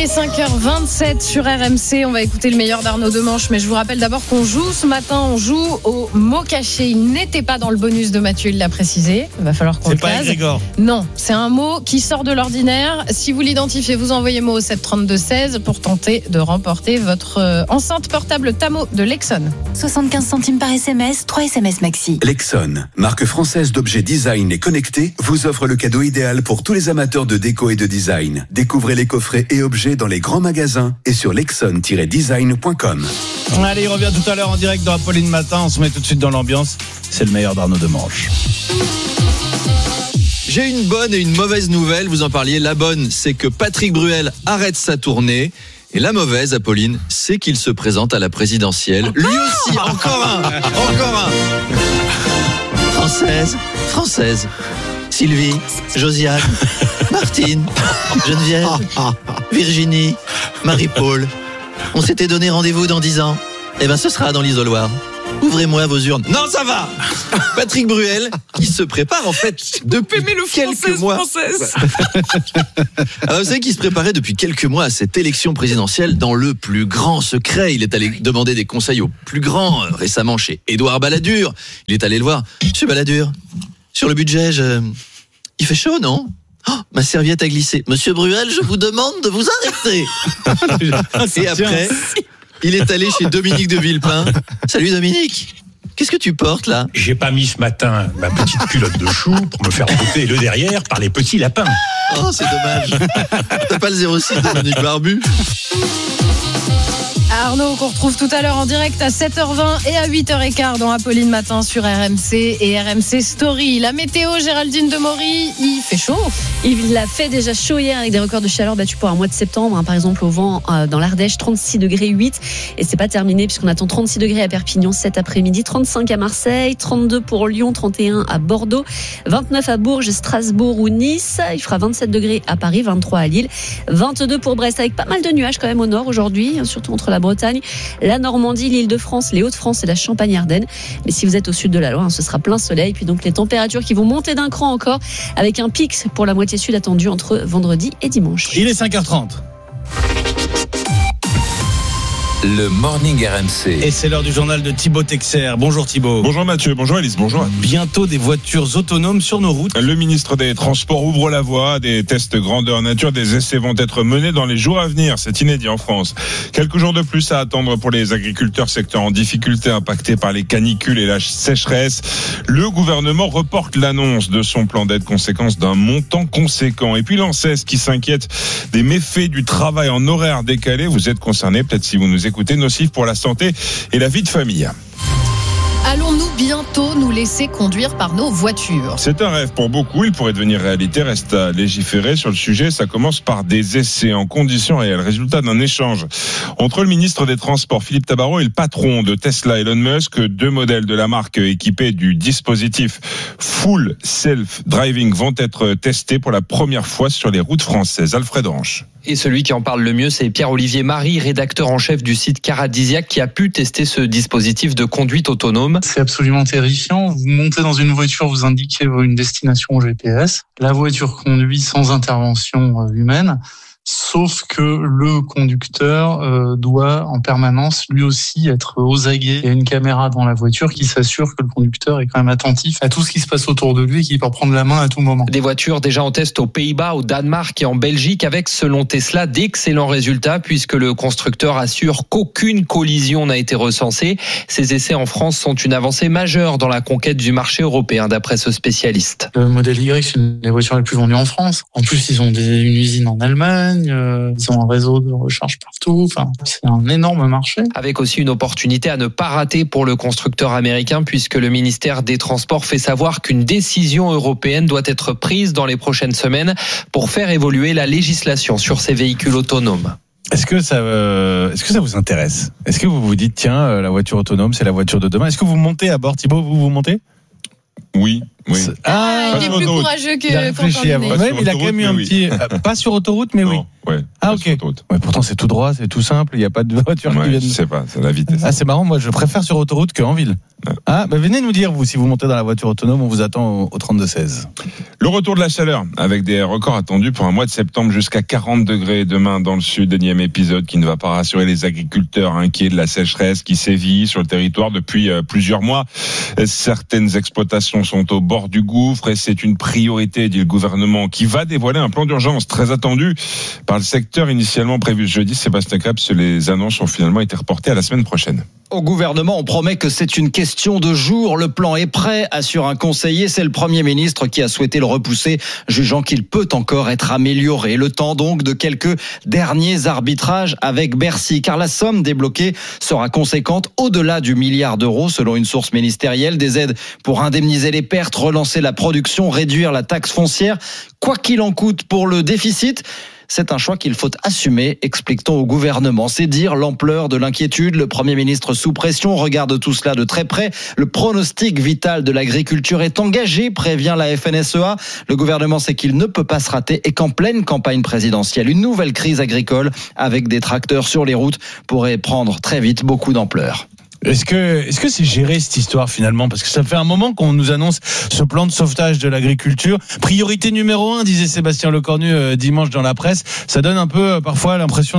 est 5h27 sur RMC. On va écouter le meilleur d'Arnaud Demanche. Mais je vous rappelle d'abord qu'on joue ce matin. On joue au mot caché. Il n'était pas dans le bonus de Mathieu, il l'a précisé. Il va falloir qu'on le case. C'est pas Grégor. Non, c'est un mot qui sort de l'ordinaire. Si vous l'identifiez, vous envoyez mot au 732-16 pour tenter de remporter votre enceinte portable Tamo de Lexon. 75 centimes par SMS, 3 SMS maxi. Lexon, marque française d'objets design et connectés, vous offre le cadeau idéal pour tous les amateurs de déco et de design. Découvrez les coffrets et objets dans les grands magasins et sur lexon-design.com. Allez, il revient tout à l'heure en direct dans Apolline Matin. On se met tout de suite dans l'ambiance. C'est le meilleur d'Arnaud Demanche. J'ai une bonne et une mauvaise nouvelle. Vous en parliez. La bonne, c'est que Patrick Bruel arrête sa tournée. Et la mauvaise, Apolline, c'est qu'il se présente à la présidentielle. Lui aussi, encore un. Française. Sylvie, Josiane, Martine, Geneviève, Virginie, Marie-Paul. On s'était donné rendez-vous dans 10 ans. Eh ben, ce sera dans l'isoloir. Ouvrez-moi vos urnes. Non, ça va. Patrick Bruel, qui se prépare en fait depuis quelques mois. Alors, vous savez qu'il se préparait depuis quelques mois à cette élection présidentielle dans le plus grand secret. Il est allé demander des conseils au plus grand récemment chez Édouard Balladur. Il est allé le voir. Monsieur Balladur, sur le budget, il fait chaud, non ? Oh, ma serviette a glissé. Monsieur Bruel, je vous demande de vous arrêter. Et après, il est allé chez Dominique de Villepin. Salut Dominique. Qu'est-ce que tu portes là ? J'ai pas mis ce matin ma petite culotte de chou pour me faire botter le derrière par les petits lapins. Oh, c'est dommage. T'as pas le 06 Dominique Barbu ? Arnaud, qu'on retrouve tout à l'heure en direct à 7h20 et à 8h15 dans Apolline Matin sur RMC et RMC Story. La météo, Géraldine Demory, il fait chaud. Il a fait déjà chaud hier avec des records de chaleur battus pour un mois de septembre. Par exemple, au vent dans l'Ardèche, 36 degrés 8. Et c'est pas terminé puisqu'on attend 36 degrés à Perpignan cet après-midi, 35 à Marseille, 32 pour Lyon, 31 à Bordeaux, 29 à Bourges, Strasbourg ou Nice. Il fera 27 degrés à Paris, 23 à Lille, 22 pour Brest avec pas mal de nuages quand même au nord aujourd'hui, surtout entre la Bretagne, la Normandie, l'Île-de-France, les Hauts-de-France et la Champagne-Ardenne. Mais si vous êtes au sud de la Loire, ce sera plein soleil. Puis donc les températures qui vont monter d'un cran encore avec un pic pour la moitié sud attendu entre vendredi et dimanche. Il est 5h30. Le Morning RMC. Et c'est l'heure du journal de Thibaut Texer. Bonjour Thibaut. Bonjour Mathieu, bonjour Alice, bonjour. Bientôt des voitures autonomes sur nos routes. Le ministre des Transports ouvre la voie. Des tests grandeur nature, des essais vont être menés dans les jours à venir. C'est inédit en France. Quelques jours de plus à attendre pour les agriculteurs, secteur en difficulté impacté par les canicules et la sécheresse. Le gouvernement reporte l'annonce de son plan d'aide, conséquence d'un montant conséquent. Et puis l'ANSES qui s'inquiète des méfaits du travail en horaire décalé. Vous êtes concerné, peut-être si vous nous écoutez, nocif pour la santé et la vie de famille. Allons-nous bientôt nous laisser conduire par nos voitures ? C'est un rêve pour beaucoup, il pourrait devenir réalité, reste à légiférer sur le sujet. Ça commence par des essais en conditions réelles, résultat d'un échange entre le ministre des Transports Philippe Tabarot et le patron de Tesla Elon Musk. 2 modèles de la marque équipés du dispositif Full Self Driving vont être testés pour la première fois sur les routes françaises. Alfred Hanche. Et celui qui en parle le mieux, c'est Pierre-Olivier Marie, rédacteur en chef du site Caradisiac, qui a pu tester ce dispositif de conduite autonome. C'est absolument terrifiant. Vous montez dans une voiture, vous indiquez une destination au GPS. La voiture conduit sans intervention humaine. Sauf que le conducteur doit en permanence lui aussi être aux aguets. Il y a une caméra dans la voiture qui s'assure que le conducteur est quand même attentif à tout ce qui se passe autour de lui et qu'il peut prendre la main à tout moment. Des voitures déjà en test aux Pays-Bas, au Danemark et en Belgique avec, selon Tesla, d'excellents résultats puisque le constructeur assure qu'aucune collision n'a été recensée. Ces essais en France sont une avancée majeure dans la conquête du marché européen d'après ce spécialiste. Le modèle Y, c'est une des voitures les plus vendues en France. En plus, ils ont une usine en Allemagne. Ils ont un réseau de recharge partout. Enfin, c'est un énorme marché. Avec aussi une opportunité à ne pas rater pour le constructeur américain puisque le ministère des Transports fait savoir qu'une décision européenne doit être prise dans les prochaines semaines pour faire évoluer la législation sur ces véhicules autonomes. Est-ce que ça vous intéresse ? Est-ce que vous vous dites, tiens, la voiture autonome, c'est la voiture de demain ? Est-ce que vous montez à bord, Thibaut ? Vous montez ? Oui, Oui. Il est Pas plus sur autoroute. courageux Il a que réfléchi avant. Quentin Oui, Vinet. mais il a quand même eu un Oui. petit. Pas sur autoroute, mais oui. Non, ouais, Ah, pas ok. sur autoroute. Ouais, pourtant, c'est tout droit, c'est tout simple. Il n'y a pas de voiture qui Ouais, vienne. je sais pas, c'est la vitesse. Ah, c'est marrant. Moi, je préfère sur autoroute qu'en ville. Ouais. Ah, bah, venez nous dire, vous, si vous montez dans la voiture autonome, on vous attend au 32-16. Le retour de la chaleur, avec des records attendus pour un mois de septembre jusqu'à 40 degrés demain dans le sud. Énième épisode qui ne va pas rassurer les agriculteurs inquiets de la sécheresse qui sévit sur le territoire depuis plusieurs mois. Certaines exploitations sont au bord du gouffre et c'est une priorité, dit le gouvernement, qui va dévoiler un plan d'urgence très attendu par le secteur initialement prévu ce jeudi. Sébastien Caps, les annonces ont finalement été reportées à la semaine prochaine. Au gouvernement, on promet que c'est une question de jours. Le plan est prêt, assure un conseiller. C'est le Premier ministre qui a souhaité le repousser, jugeant qu'il peut encore être amélioré. Le temps donc de quelques derniers arbitrages avec Bercy, car la somme débloquée sera conséquente au-delà du milliard d'euros, selon une source ministérielle. Des aides pour indemniser les pertes, relancer la production, réduire la taxe foncière. Quoi qu'il en coûte pour le déficit, c'est un choix qu'il faut assumer, explique-t-on au gouvernement. C'est dire l'ampleur de l'inquiétude. Le Premier ministre sous pression regarde tout cela de très près. Le pronostic vital de l'agriculture est engagé, prévient la FNSEA. Le gouvernement sait qu'il ne peut pas se rater et qu'en pleine campagne présidentielle, une nouvelle crise agricole avec des tracteurs sur les routes pourrait prendre très vite beaucoup d'ampleur. Est-ce que c'est géré cette histoire finalement? Parce que ça fait un moment qu'on nous annonce ce plan de sauvetage de l'agriculture. Priorité numéro 1, disait Sébastien Lecornu dimanche dans la presse. Ça donne un peu parfois l'impression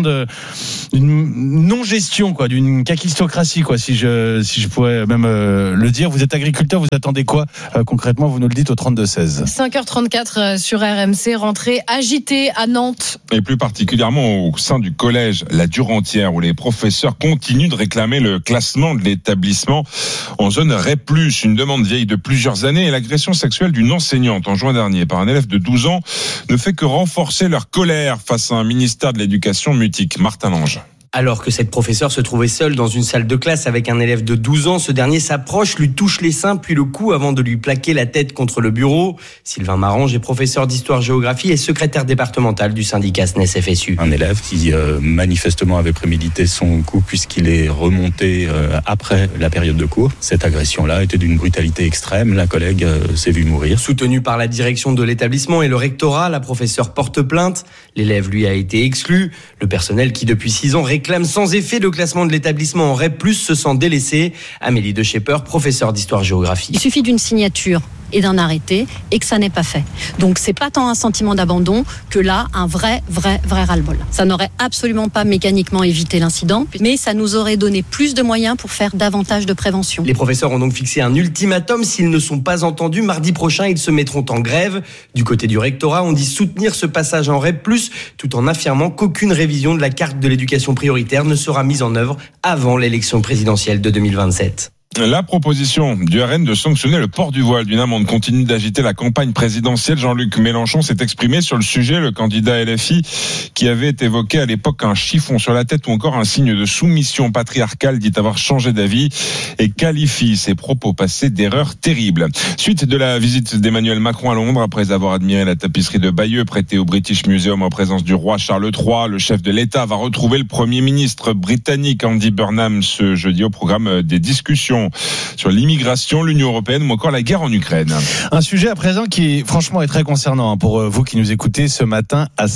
d'une non-gestion, quoi, d'une kakistocratie, quoi, si je pourrais même le dire. Vous êtes agriculteur, vous attendez quoi concrètement? Vous nous le dites au 32-16. 5h34 sur RMC, rentrée agitée à Nantes. Et plus particulièrement au sein du collège La Durantière, où les professeurs continuent de réclamer le classement de l'établissement en zone REP+, une demande vieille de plusieurs années. Et l'agression sexuelle d'une enseignante en juin dernier par un élève de 12 ans ne fait que renforcer leur colère face à un ministère de l'Éducation mutique. Martin Lange. Alors que cette professeure se trouvait seule dans une salle de classe avec un élève de 12 ans, ce dernier s'approche, lui touche les seins puis le cou avant de lui plaquer la tête contre le bureau. Sylvain Marange est professeur d'histoire-géographie et secrétaire départemental du syndicat SNES-FSU. Un élève qui manifestement avait prémédité son coup puisqu'il est remonté après la période de cours. Cette agression-là était d'une brutalité extrême. La collègue s'est vue mourir. Soutenue par la direction de l'établissement et le rectorat, la professeure porte plainte. L'élève lui a été exclu. Le personnel qui depuis 6 ans réclame sans effet le classement de l'établissement en REP+, se sent délaissé. Amélie De Schepper, professeure d'histoire-géographie. Il suffit d'une signature et d'un arrêté et que ça n'est pas fait. Donc c'est pas tant un sentiment d'abandon que là un vrai ras-le-bol. Ça n'aurait absolument pas mécaniquement évité l'incident, mais ça nous aurait donné plus de moyens pour faire davantage de prévention. Les professeurs ont donc fixé un ultimatum. S'ils ne sont pas entendus, mardi prochain, ils se mettront en grève. Du côté du rectorat, on dit soutenir ce passage en REP+, tout en affirmant qu'aucune révision de la carte de l'éducation prioritaire ne sera mise en œuvre avant l'élection présidentielle de 2027. La proposition du RN de sanctionner le port du voile d'une amende continue d'agiter la campagne présidentielle. Jean-Luc Mélenchon s'est exprimé sur le sujet. Le candidat LFI qui avait évoqué à l'époque un chiffon sur la tête ou encore un signe de soumission patriarcale dit avoir changé d'avis et qualifie ses propos passés d'erreurs terribles. Suite de la visite d'Emmanuel Macron à Londres, après avoir admiré la tapisserie de Bayeux prêtée au British Museum en présence du roi Charles III, le chef de l'État va retrouver le Premier ministre britannique Andy Burnham ce jeudi au programme des discussions sur l'immigration, l'Union européenne ou encore la guerre en Ukraine. Un sujet à présent qui franchement est très concernant pour vous qui nous écoutez ce matin à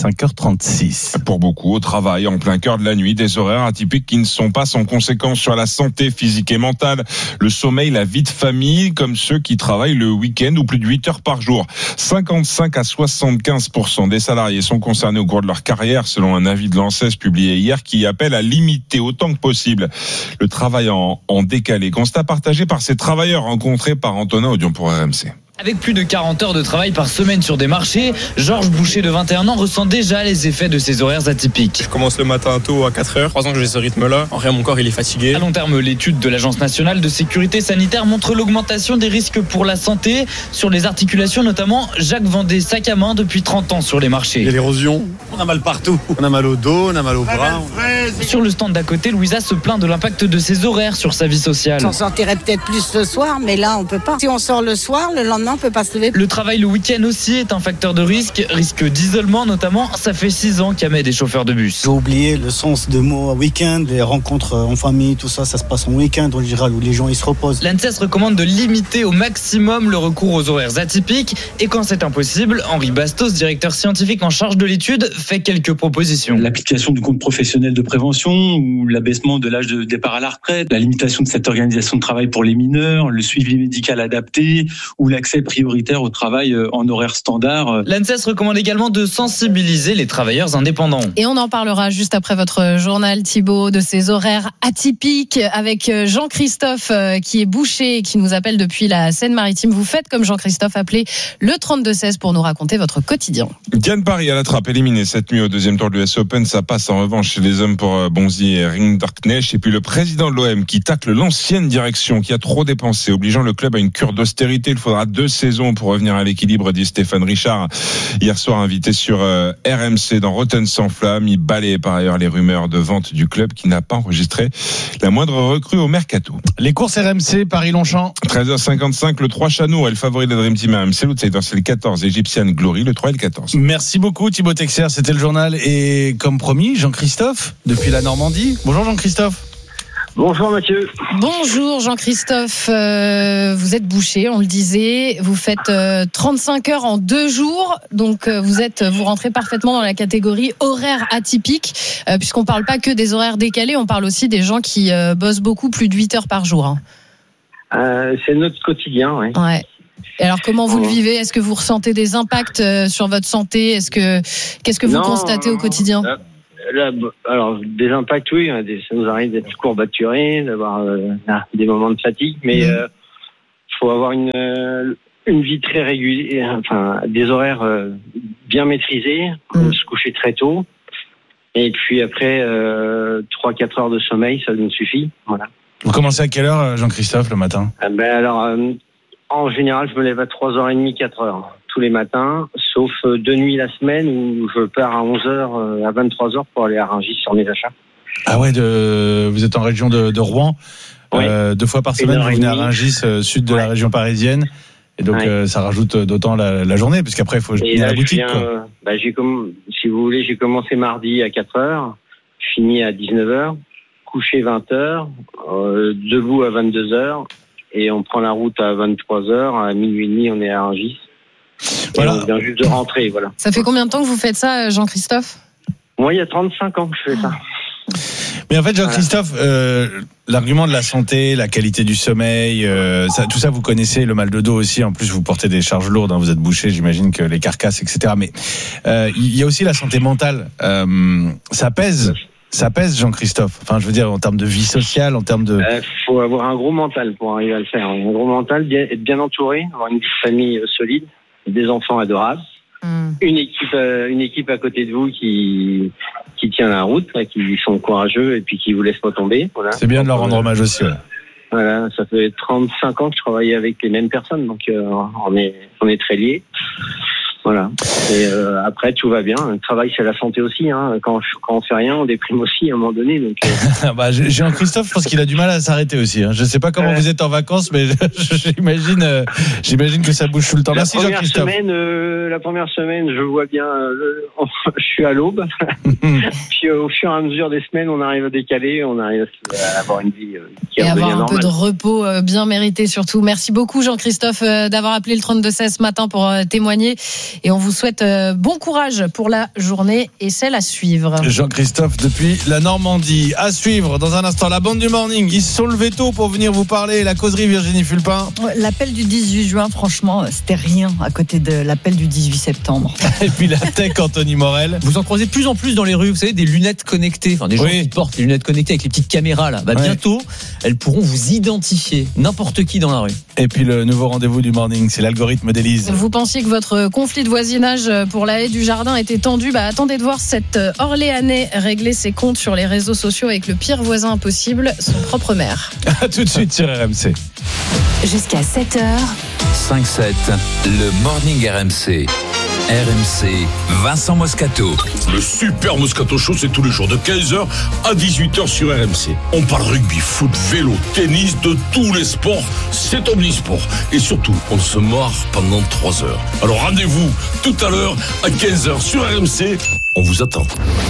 5h36. Pour beaucoup, au travail, en plein cœur de la nuit, des horaires atypiques qui ne sont pas sans conséquences sur la santé physique et mentale, le sommeil, la vie de famille, comme ceux qui travaillent le week-end ou plus de 8 heures par jour. 55 à 75% des salariés sont concernés au cours de leur carrière, selon un avis de l'ANSES publié hier qui appelle à limiter autant que possible le travail en décalé. Constat partagé par ces travailleurs rencontrés par Antonin Audion pour RMC. Avec plus de 40 heures de travail par semaine sur des marchés, Georges Boucher de 21 ans ressent déjà les effets de ces horaires atypiques. Je commence le matin tôt à 4h, 3 ans que j'ai ce rythme-là. En vrai, mon corps il est fatigué. À long terme, l'étude de l'Agence nationale de sécurité sanitaire montre l'augmentation des risques pour la santé, sur les articulations notamment. Jacques vend des sacs à main depuis 30 ans sur les marchés. Il y a l'érosion, on a mal partout. On a mal au dos, on a mal au bras. Sur le stand d'à côté, Louisa se plaint de l'impact de ces horaires sur sa vie sociale. On sortirait peut-être plus le soir, mais là on peut pas. Si on sort le soir, le lendemain lendemain, on peut pas se lever. Le travail le week-end aussi est un facteur de risque d'isolement notamment. Ça fait 6 ans qu'Ahmed est chauffeur de bus. J'ai oublié le sens de mot week-end, les rencontres en famille, tout ça se passe en week-end en général où les gens ils se reposent. L'ANSES recommande de limiter au maximum le recours aux horaires atypiques et quand c'est impossible, Henri Bastos, directeur scientifique en charge de l'étude, fait quelques propositions. L'application du compte professionnel de prévention ou l'abaissement de l'âge de départ à la retraite, la limitation de cette organisation de travail pour les mineurs, le suivi médical adapté ou l'accès prioritaire au travail en horaire standard. L'ANSES recommande également de sensibiliser les travailleurs indépendants. Et on en parlera juste après votre journal, Thibaut, de ces horaires atypiques avec Jean-Christophe qui est boucher et qui nous appelle depuis la Seine-Maritime. Vous faites comme Jean-Christophe, appelez le 32-16 pour nous raconter votre quotidien. Diane Paris à la trappe, éliminé cette nuit au deuxième tour de l'US Open. Ça passe en revanche chez les hommes pour Bonzi et Rinderknecht. Et puis le président de l'OM qui tacle l'ancienne direction qui a trop dépensé, obligeant le club à une cure d'austérité. Il faudra 2 saisons pour revenir à l'équilibre, dit Stéphane Richard. Hier soir, invité sur RMC dans Rotten sans flamme. Il balayait par ailleurs les rumeurs de vente du club qui n'a pas enregistré la moindre recrue au mercato. Les courses RMC, Paris-Longchamp. 13h55, le 3 Chanour est le favori de la Dream Team RMC. L'outsider, c'est le 14, Egyptian Glory, le 3 et le 14. Merci beaucoup Thibaut Texer, c'était le journal. Et comme promis, Jean-Christophe, depuis la Normandie. Bonjour Jean-Christophe. Bonjour Mathieu. Bonjour Jean-Christophe, vous êtes boucher, on le disait, vous faites 35 heures en 2 jours, donc vous rentrez parfaitement dans la catégorie horaire atypique, puisqu'on parle pas que des horaires décalés, on parle aussi des gens qui bossent beaucoup, plus de 8 heures par jour. C'est notre quotidien, oui. Ouais. Et alors comment vous le vivez ? Est-ce que vous ressentez des impacts sur votre santé ? Qu'est-ce que vous constatez au quotidien ? Alors, des impacts, oui, ça nous arrive d'être courbaturé, d'avoir des moments de fatigue, mais faut avoir une vie très régulière, enfin, des horaires bien maîtrisés, se coucher très tôt, et puis après 3-4 heures de sommeil, ça nous suffit, voilà. Vous commencez à quelle heure, Jean-Christophe, le matin ? En général, je me lève à 3h30, 4h. Tous les matins, sauf 2 nuits la semaine où je pars à 11h, à 23h pour aller à Rungis sur mes achats. Ah ouais, vous êtes en région de Rouen. Oui. 2 fois par semaine, vous venez à Rungis, sud de la région parisienne. Et donc, ça rajoute d'autant la journée, parce qu'après, il faut venir à la boutique. Si vous voulez, j'ai commencé mardi à 4h, fini à 19h, couché 20h, debout à 22h, et on prend la route à 23h, à minuit et demi, on est à Rungis. Voilà. On vient juste de rentrer, voilà. Ça fait combien de temps que vous faites ça, Jean-Christophe ? Moi, il y a 35 ans que je fais ça. Mais en fait, Jean-Christophe, l'argument de la santé, la qualité du sommeil, tout ça, vous connaissez, le mal de dos aussi. En plus, vous portez des charges lourdes, vous êtes bouché, j'imagine que les carcasses, etc. Mais il y a aussi la santé mentale. Ça pèse, Jean-Christophe. Enfin, je veux dire, en termes de vie sociale, en termes de... faut avoir un gros mental pour arriver à le faire. Un gros mental, être bien entouré, avoir une famille solide, des enfants adorables, une équipe à côté de vous qui tient la route, qui sont courageux et puis qui vous laissent pas tomber. Voilà. C'est bien de leur rendre hommage aussi. Ouais. Voilà, ça fait 35 ans que je travaille avec les mêmes personnes, donc on est très liés. Voilà. Et après, tout va bien. Le travail, c'est la santé aussi. Quand on fait rien, on déprime aussi à un moment donné. Donc, Jean-Christophe, je pense qu'il a du mal à s'arrêter aussi. Je ne sais pas comment vous êtes en vacances, mais j'imagine que ça bouge tout le temps. Merci Jean-Christophe. La première semaine, je vois bien. Je suis à l'aube. Puis au fur et à mesure des semaines, on arrive à décaler, on arrive à avoir une vie qui et avoir un normale. peu de repos bien mérité surtout. Merci beaucoup Jean-Christophe d'avoir appelé le 32-16 ce matin pour témoigner. Et on vous souhaite bon courage pour la journée et celle à suivre. Jean-Christophe depuis la Normandie. À suivre dans un instant la bande du morning. Ils se sont levés tôt pour venir vous parler. La causerie Virginie Fulpin. L'appel du 18 juin, franchement, c'était rien à côté de l'appel du 18 septembre. Et puis la tech Anthony Morel. Vous en croisez de plus en plus dans les rues. Vous savez, des lunettes connectées. Enfin, des gens qui portent des lunettes connectées avec les petites caméras là. Bientôt, elles pourront vous identifier. N'importe qui dans la rue. Et puis le nouveau rendez-vous du morning, c'est l'algorithme d'Élise. Vous pensiez que votre conflit de voisinage pour la haie du jardin était tendu, attendez de voir cet Orléanais régler ses comptes sur les réseaux sociaux avec le pire voisin impossible, son propre maire. A tout de suite sur RMC. Jusqu'à 7h. 5-7, le morning RMC. RMC, Vincent Moscato. Le Super Moscato Show, c'est tous les jours de 15h à 18h sur RMC. On parle rugby, foot, vélo, tennis, de tous les sports. C'est omnisport. Et surtout, on se marre pendant 3 heures. Alors rendez-vous tout à l'heure à 15h sur RMC. On vous attend.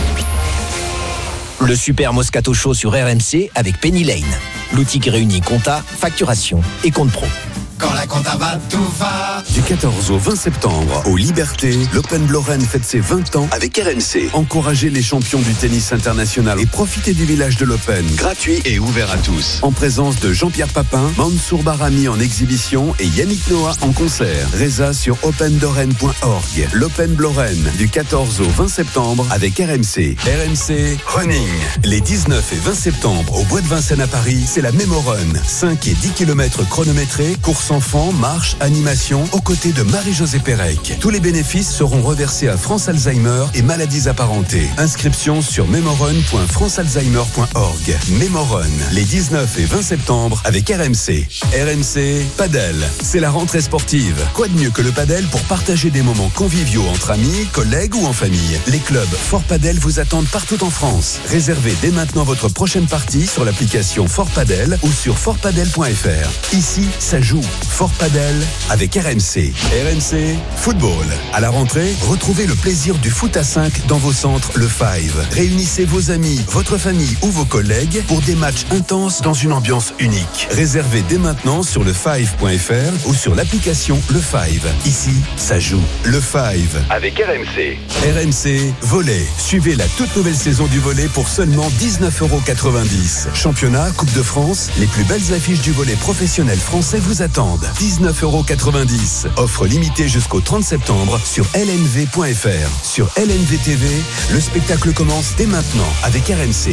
Le Super Moscato Show sur RMC avec Penny Lane. L'outil qui réunit compta, facturation et compte pro. Quand la compta va, tout va. Du 14 au 20 septembre, aux Libertés, l'Open Lorraine fête ses 20 ans avec RMC. Encouragez les champions du tennis international et profitez du village de l'Open, gratuit et ouvert à tous. En présence de Jean-Pierre Papin, Mansour Barami en exhibition et Yannick Noah en concert. Résa sur opendorraine.org. L'Open Lorraine, du 14 au 20 septembre avec RMC. RMC Running. Les 19 et 20 septembre au Bois de Vincennes à Paris, c'est la Memo Run. 5 et 10 km chronométrés, course enfants, marche, animation, aux côtés de Marie-Josée Pérec. Tous les bénéfices seront reversés à France Alzheimer et maladies apparentées. Inscription sur memorun.francealzheimer.org. Memorun, les 19 et 20 septembre avec RMC. RMC Padel, c'est la rentrée sportive. Quoi de mieux que le padel pour partager des moments conviviaux entre amis, collègues ou en famille. Les clubs Fort Padel vous attendent partout en France. Réservez dès maintenant votre prochaine partie sur l'application Fort Padel ou sur fortpadel.fr. Ici, ça joue. Fort Padel avec RMC. RMC Football. À la rentrée, retrouvez le plaisir du foot à 5 dans vos centres Le Five. Réunissez vos amis, votre famille ou vos collègues pour des matchs intenses dans une ambiance unique. Réservez dès maintenant sur lefive.fr ou sur l'application Le Five. Ici, ça joue. Le Five avec RMC. RMC Volley. Suivez la toute nouvelle saison du volley pour seulement 19,90 €. Championnat, Coupe de France, les plus belles affiches du volley professionnel français vous attendent. 19,90 €. Offre limitée jusqu'au 30 septembre sur lnv.fr. Sur LNV TV, le spectacle commence dès maintenant avec RMC.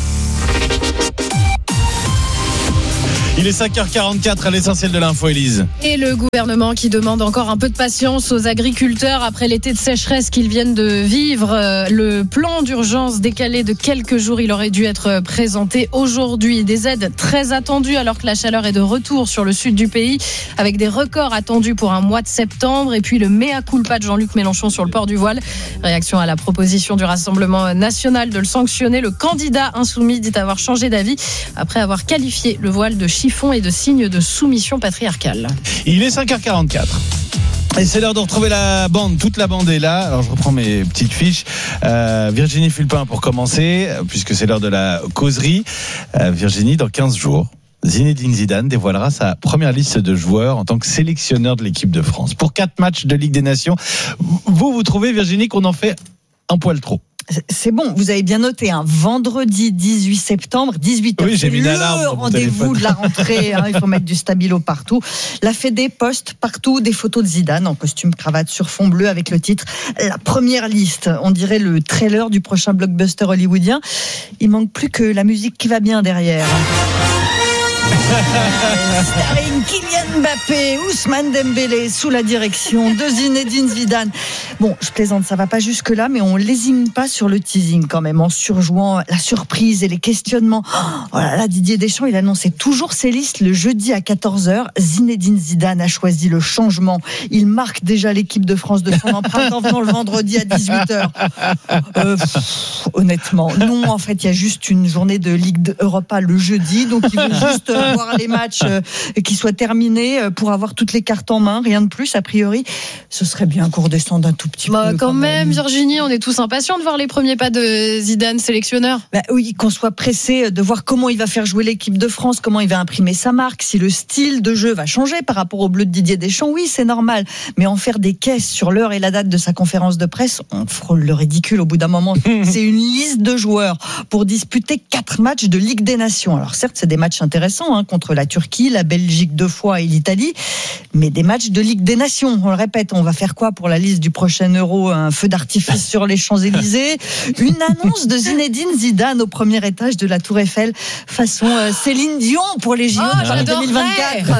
Il est 5h44 à l'essentiel de l'info, Élise. Et le gouvernement qui demande encore un peu de patience aux agriculteurs après l'été de sécheresse qu'ils viennent de vivre. Le plan d'urgence décalé de quelques jours, il aurait dû être présenté aujourd'hui. Des aides très attendues alors que la chaleur est de retour sur le sud du pays, avec des records attendus pour un mois de septembre. Et puis le mea culpa de Jean-Luc Mélenchon sur le port du voile. Réaction à la proposition du Rassemblement national de le sanctionner. Le candidat insoumis dit avoir changé d'avis après avoir qualifié le voile de chiffon et de signes de soumission patriarcale. Il est 5h44. Et c'est l'heure de retrouver la bande. Toute la bande est là. Alors je reprends mes petites fiches. Virginie Fulpin pour commencer, puisque c'est l'heure de la causerie. Virginie, dans 15 jours, Zinedine Zidane dévoilera sa première liste de joueurs en tant que sélectionneur de l'équipe de France. Pour 4 matchs de Ligue des Nations, vous trouvez, Virginie, qu'on en fait un poil trop? C'est bon, vous avez bien noté, vendredi 18 septembre, 18h, oui, j'ai mis une alarme le rendez-vous de la rentrée, il faut mettre du stabilo partout. La Fédé poste partout des photos de Zidane en costume cravate sur fond bleu avec le titre « La première liste ». On dirait le trailer du prochain blockbuster hollywoodien. Il manque plus que la musique qui va bien derrière. Starring Kylian Mbappé, Ousmane Dembélé sous la direction de Zinedine Zidane. Bon, je plaisante, ça va pas jusque là, mais on lésine pas sur le teasing quand même, en surjouant la surprise et les questionnements. Oh là là, Didier Deschamps, il annonçait toujours ses listes le jeudi à 14h. Zinedine Zidane a choisi le changement. Il marque déjà l'équipe de France de son empreinte en venant le vendredi à 18h. Honnêtement, non, en fait, il y a juste une journée de Ligue Europa le jeudi, donc il veut juste voir les matchs qui soient terminés pour avoir toutes les cartes en main, rien de plus a priori. Ce serait bien qu'on redescende un tout petit peu. Quand même, Virginie, on est tous impatients de voir les premiers pas de Zidane, sélectionneur. Oui, qu'on soit pressé de voir comment il va faire jouer l'équipe de France, comment il va imprimer sa marque, si le style de jeu va changer par rapport au bleu de Didier Deschamps, oui, c'est normal. Mais en faire des caisses sur l'heure et la date de sa conférence de presse, on frôle le ridicule au bout d'un moment. C'est une liste de joueurs pour disputer 4 matchs de Ligue des Nations. Alors certes, c'est des matchs intéressants, contre la Turquie, la Belgique 2 fois et l'Italie, mais des matchs de Ligue des Nations. On le répète, on va faire quoi pour la liste du prochain Euro? Un feu d'artifice sur les Champs-Élysées, une annonce de Zinedine Zidane au premier étage de la Tour Eiffel, façon Céline Dion pour les JO 2024.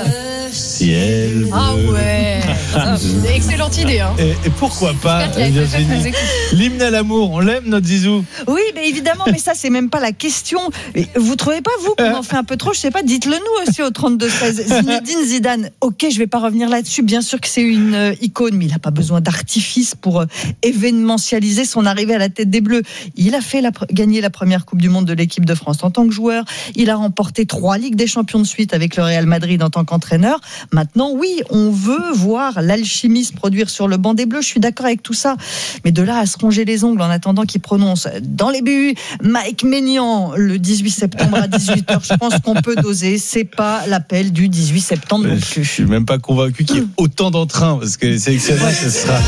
ciel bleu. Ah ouais. Excellente idée. Hein. Et pourquoi pas, Virginie, l'hymne à l'amour, on l'aime notre Zizou? Oui, mais évidemment, mais ça c'est même pas la question. Vous trouvez pas, vous, qu'on en fait un peu trop? Je sais pas, dites-le nous aussi au 32-16. Zinedine Zidane, ok, je vais pas revenir là-dessus, bien sûr que c'est une icône, mais il a pas besoin d'artifice pour événementialiser son arrivée à la tête des Bleus. Il a fait gagner la première Coupe du Monde de l'équipe de France en tant que joueur, il a remporté 3 Ligues des Champions de suite avec le Real Madrid en tant qu'entraîneur. Maintenant, oui, on veut voir l'alchimie se produire sur le banc des Bleus, je suis d'accord avec tout ça, mais de là à se ronger les ongles en attendant qu'il prononce dans les buts Mike Maignan le 18 septembre à 18h, je pense qu'on peut doser, c'est pas l'appel du 18 septembre non plus. Je suis même pas convaincu qu'il y ait autant d'entrain, parce que les sélectionneurs, ce sera...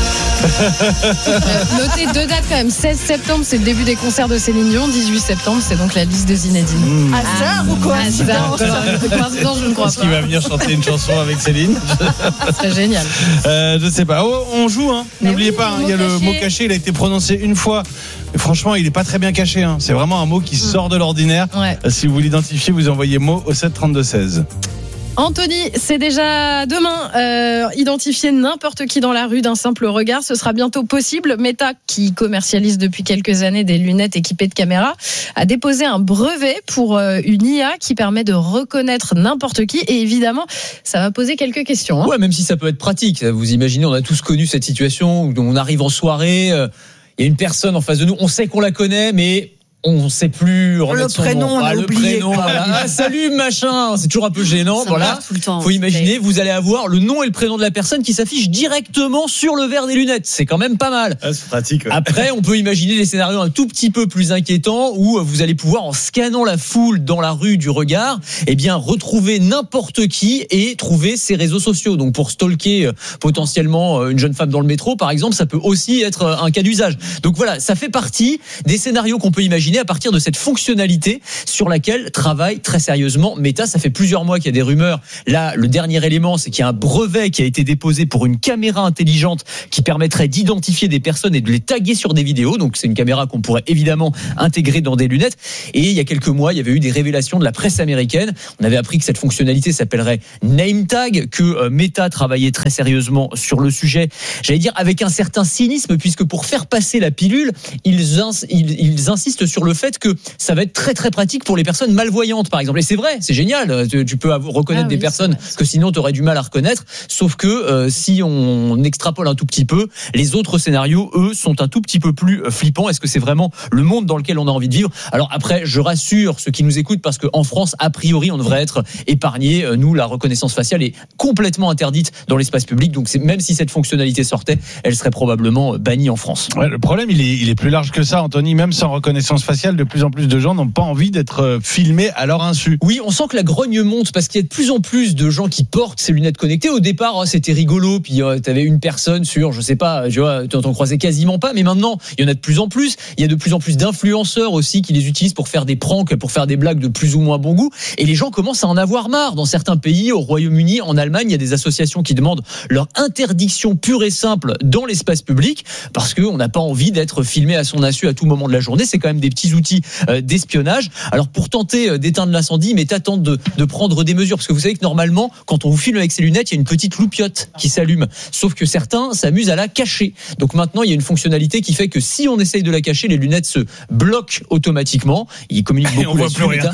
Notez 2 dates quand même, 16 septembre c'est le début des concerts de Céline Dion, 18 septembre c'est donc la liste de Zinedine. Hasard ou coïncidence? Coïncidence, je ne crois pas. Est-ce qu'il va venir chanter une chanson avec Céline? Ce serait génial. Je sais pas. Oh, on joue, hein. N'oubliez pas, il y a le mot caché, il a été prononcé une fois. Et franchement, il est pas très bien caché. Hein. C'est vraiment un mot qui sort de l'ordinaire. Ouais. Si vous l'identifiez, vous envoyez mot au 732-16. Anthony, c'est déjà demain. Identifier n'importe qui dans la rue d'un simple regard, ce sera bientôt possible. Meta, qui commercialise depuis quelques années des lunettes équipées de caméras, a déposé un brevet pour une IA qui permet de reconnaître n'importe qui. Et évidemment, ça va poser quelques questions. Hein. Ouais, même si ça peut être pratique. Vous imaginez, on a tous connu cette situation où on arrive en soirée, il y a une personne en face de nous, on sait qu'on la connaît, mais... on ne sait plus remettre son prénom, nom. on a oublié. Voilà. Salut machin, c'est toujours un peu gênant. Ça voilà. tout le temps, faut imaginer, vous allez avoir le nom et le prénom de la personne qui s'affiche directement sur le verre des lunettes. C'est quand même pas mal. Ah, c'est pratique. Ouais. Après, on peut imaginer des scénarios un tout petit peu plus inquiétants où vous allez pouvoir, en scannant la foule dans la rue du regard, eh bien retrouver n'importe qui et trouver ses réseaux sociaux. Donc pour stalker potentiellement une jeune femme dans le métro, par exemple, ça peut aussi être un cas d'usage. Donc voilà, ça fait partie des scénarios qu'on peut imaginer à partir de cette fonctionnalité sur laquelle travaille très sérieusement Meta. Ça fait plusieurs mois qu'il y a des rumeurs. Là, le dernier élément, c'est qu'il y a un brevet qui a été déposé pour une caméra intelligente qui permettrait d'identifier des personnes et de les taguer sur des vidéos. Donc c'est une caméra qu'on pourrait évidemment intégrer dans des lunettes. Et il y a quelques mois, il y avait eu des révélations de la presse américaine. On avait appris que cette fonctionnalité s'appellerait Name Tag, que Meta travaillait très sérieusement sur le sujet. J'allais dire avec un certain cynisme, puisque pour faire passer la pilule, ils insistent sur le fait que ça va être très très pratique pour les personnes malvoyantes, par exemple. Et c'est vrai, c'est génial. Tu peux reconnaître des personnes que sinon tu aurais du mal à reconnaître. Sauf que si on extrapole un tout petit peu, les autres scénarios, eux, sont un tout petit peu plus flippants. Est-ce que c'est vraiment le monde dans lequel on a envie de vivre? Alors après, je rassure ceux qui nous écoutent, parce qu'en France, a priori, on devrait être épargné. Nous, la reconnaissance faciale est complètement interdite dans l'espace public. Donc même si cette fonctionnalité sortait, elle serait probablement bannie en France. Ouais, le problème, il est plus large que ça, Anthony. Même sans reconnaissance faciale, de plus en plus de gens n'ont pas envie d'être filmés à leur insu. Oui, on sent que la grogne monte parce qu'il y a de plus en plus de gens qui portent ces lunettes connectées. Au départ, c'était rigolo, puis t'avais une personne sur, je sais pas, tu vois, t'en croisais quasiment pas, mais maintenant, il y en a de plus en plus. Il y a de plus en plus d'influenceurs aussi qui les utilisent pour faire des pranks, pour faire des blagues de plus ou moins bon goût. Et les gens commencent à en avoir marre. Dans certains pays, au Royaume-Uni, en Allemagne, il y a des associations qui demandent leur interdiction pure et simple dans l'espace public parce qu'on n'a pas envie d'être filmé à son insu à tout moment de la journée. C'est quand même des petits outils d'espionnage. Alors pour tenter d'éteindre l'incendie, mais tente de prendre des mesures, parce que vous savez que normalement, quand on vous filme avec ses lunettes, il y a une petite loupiote qui s'allume. Sauf que certains s'amusent à la cacher. Donc maintenant, il y a une fonctionnalité qui fait que si on essaye de la cacher, les lunettes se bloquent automatiquement. Ils communiquent beaucoup. On voit plus rien.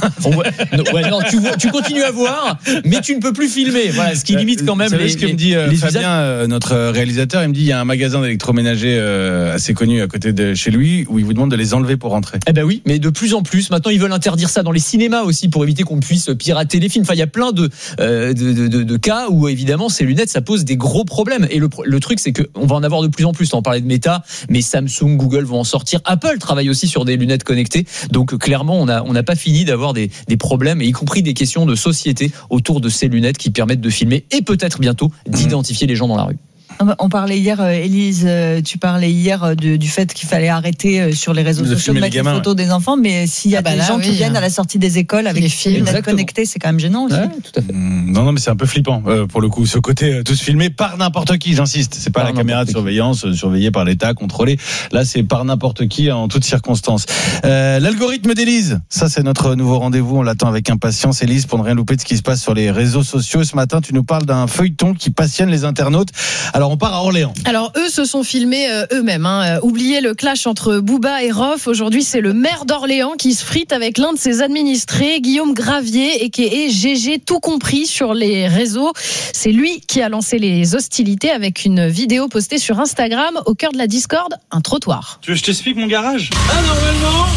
Tu continues à voir, mais tu ne peux plus filmer. Voilà, ce qui limite quand même. Vous savez ce que me dit Fabien, notre réalisateur, il me dit il y a un magasin d'électroménager assez connu à côté de chez lui où il vous demande de les enlever pour rentrer. Eh ben oui, mais de plus en plus, maintenant ils veulent interdire ça dans les cinémas aussi pour éviter qu'on puisse pirater les films. Enfin, il y a plein de cas où évidemment ces lunettes ça pose des gros problèmes. Et le truc c'est que on va en avoir de plus en plus. On parlait de Meta, mais Samsung, Google vont en sortir. Apple travaille aussi sur des lunettes connectées. Donc clairement, on n'a pas fini d'avoir des problèmes, et y compris des questions de société autour de ces lunettes qui permettent de filmer et peut-être bientôt d'identifier les gens dans la rue. On parlait hier, Élise, tu parlais hier du fait qu'il fallait arrêter sur les réseaux sociaux de mettre les photos des enfants, mais s'il y a des gens qui viennent à la sortie des écoles avec des lunettes connectées, c'est quand même gênant aussi. Ouais, tout à fait. Non, mais c'est un peu flippant pour le coup, ce côté tous filmés par n'importe qui, j'insiste. C'est pas la caméra de surveillance surveillée par l'État, contrôlée. Là, c'est par n'importe qui en toutes circonstances. L'algorithme d'Élise, ça c'est notre nouveau rendez-vous, on l'attend avec impatience, Élise, pour ne rien louper de ce qui se passe sur les réseaux sociaux. Ce matin, tu nous parles d'un feuilleton qui passionne les internautes. Alors, on part à Orléans. Alors, eux se sont filmés eux-mêmes. Oubliez le clash entre Booba et Rof. Aujourd'hui, c'est le maire d'Orléans qui se frite avec l'un de ses administrés, Guillaume Gravier, et qui est GG tout compris sur les réseaux. C'est lui qui a lancé les hostilités avec une vidéo postée sur Instagram au cœur de la discorde, un trottoir. Tu veux que je t'explique mon garage ? Normalement,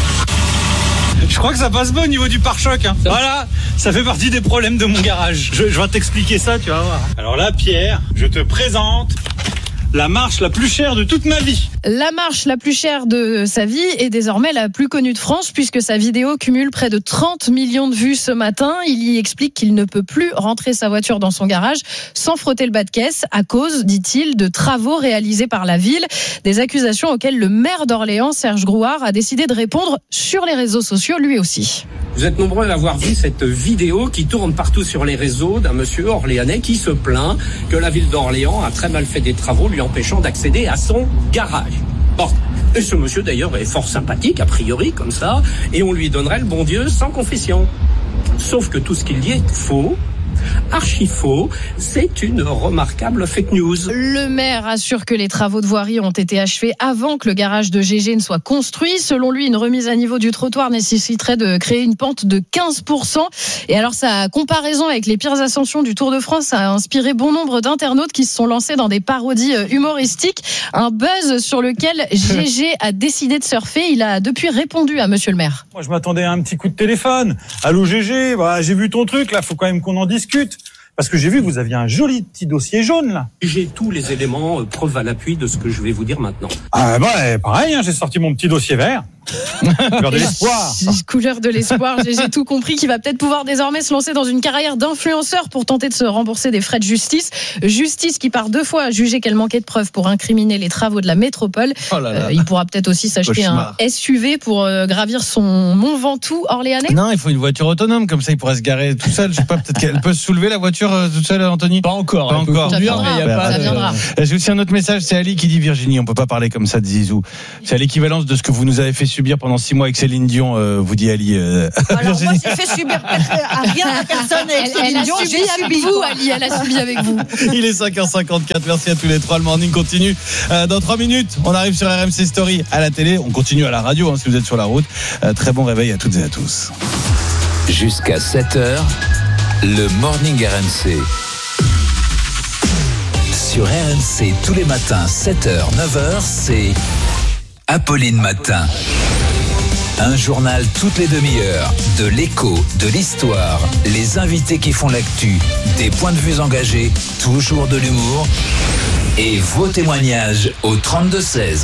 je crois que ça passe pas au niveau du pare-choc. Voilà, ça fait partie des problèmes de mon garage. Je vais t'expliquer ça, tu vas voir. Alors là, Pierre, je te présente la marche la plus chère de toute ma vie. La marche la plus chère de sa vie est désormais la plus connue de France puisque sa vidéo cumule près de 30 millions de vues ce matin. Il y explique qu'il ne peut plus rentrer sa voiture dans son garage sans frotter le bas de caisse à cause, dit-il, de travaux réalisés par la ville. Des accusations auxquelles le maire d'Orléans, Serge Grouard, a décidé de répondre sur les réseaux sociaux lui aussi. Vous êtes nombreux à avoir vu cette vidéo qui tourne partout sur les réseaux d'un monsieur orléanais qui se plaint que la ville d'Orléans a très mal fait des travaux lui empêchant d'accéder à son garage. Bon. Et ce monsieur d'ailleurs est fort sympathique, a priori, comme ça, et on lui donnerait le bon Dieu sans confession. Sauf que tout ce qu'il dit est faux. Archi faux, c'est une remarquable fake news. Le maire assure que les travaux de voirie ont été achevés avant que le garage de GG ne soit construit. Selon lui, une remise à niveau du trottoir nécessiterait de créer une pente de 15%. Et alors sa comparaison avec les pires ascensions du Tour de France a inspiré bon nombre d'internautes qui se sont lancés dans des parodies humoristiques. Un buzz sur lequel GG a décidé de surfer. Il a depuis répondu à monsieur le maire. Moi, je m'attendais à un petit coup de téléphone. Allô GG, voilà, j'ai vu ton truc, là, faut quand même qu'on en discute. Parce que j'ai vu que vous aviez un joli petit dossier jaune, là. J'ai tous les éléments, preuve à l'appui de ce que je vais vous dire maintenant. Ah bah, pareil, j'ai sorti mon petit dossier vert. Couleur de l'espoir. Couleur de l'espoir, j'ai tout compris, qu'il va peut-être pouvoir désormais se lancer dans une carrière d'influenceur pour tenter de se rembourser des frais de justice. Justice qui par 2 fois a jugé qu'elle manquait de preuves pour incriminer les travaux de la métropole. Il pourra peut-être aussi s'acheter un SUV pour gravir son Mont Ventoux orléanais. Non, il faut une voiture autonome, comme ça il pourrait se garer tout seul. Je sais pas, peut-être qu'elle peut se soulever la voiture toute seule, Anthony. Pas encore. Ça viendra. J'ai aussi un autre message, c'est Ali qui dit Virginie, on peut pas parler comme ça de Zizou. C'est à l'équivalence de ce que vous nous avez fait subir pendant 6 mois avec Céline Dion, vous dit Ali. Alors moi j'ai fait subir rien à personne avec Céline Dion, j'ai subi vous, Ali, elle a subi avec vous. Il est 5h54, merci à tous les trois. Le morning continue dans 3 minutes. On arrive sur RMC Story à la télé, on continue à la radio si vous êtes sur la route. Très bon réveil à toutes et à tous. Jusqu'à 7h, le morning RMC. Sur RMC tous les matins, 7h, 9h, c'est Apolline Matin. Un journal toutes les demi-heures, de l'écho, de l'histoire, les invités qui font l'actu, des points de vue engagés, toujours de l'humour et vos témoignages au 32-16.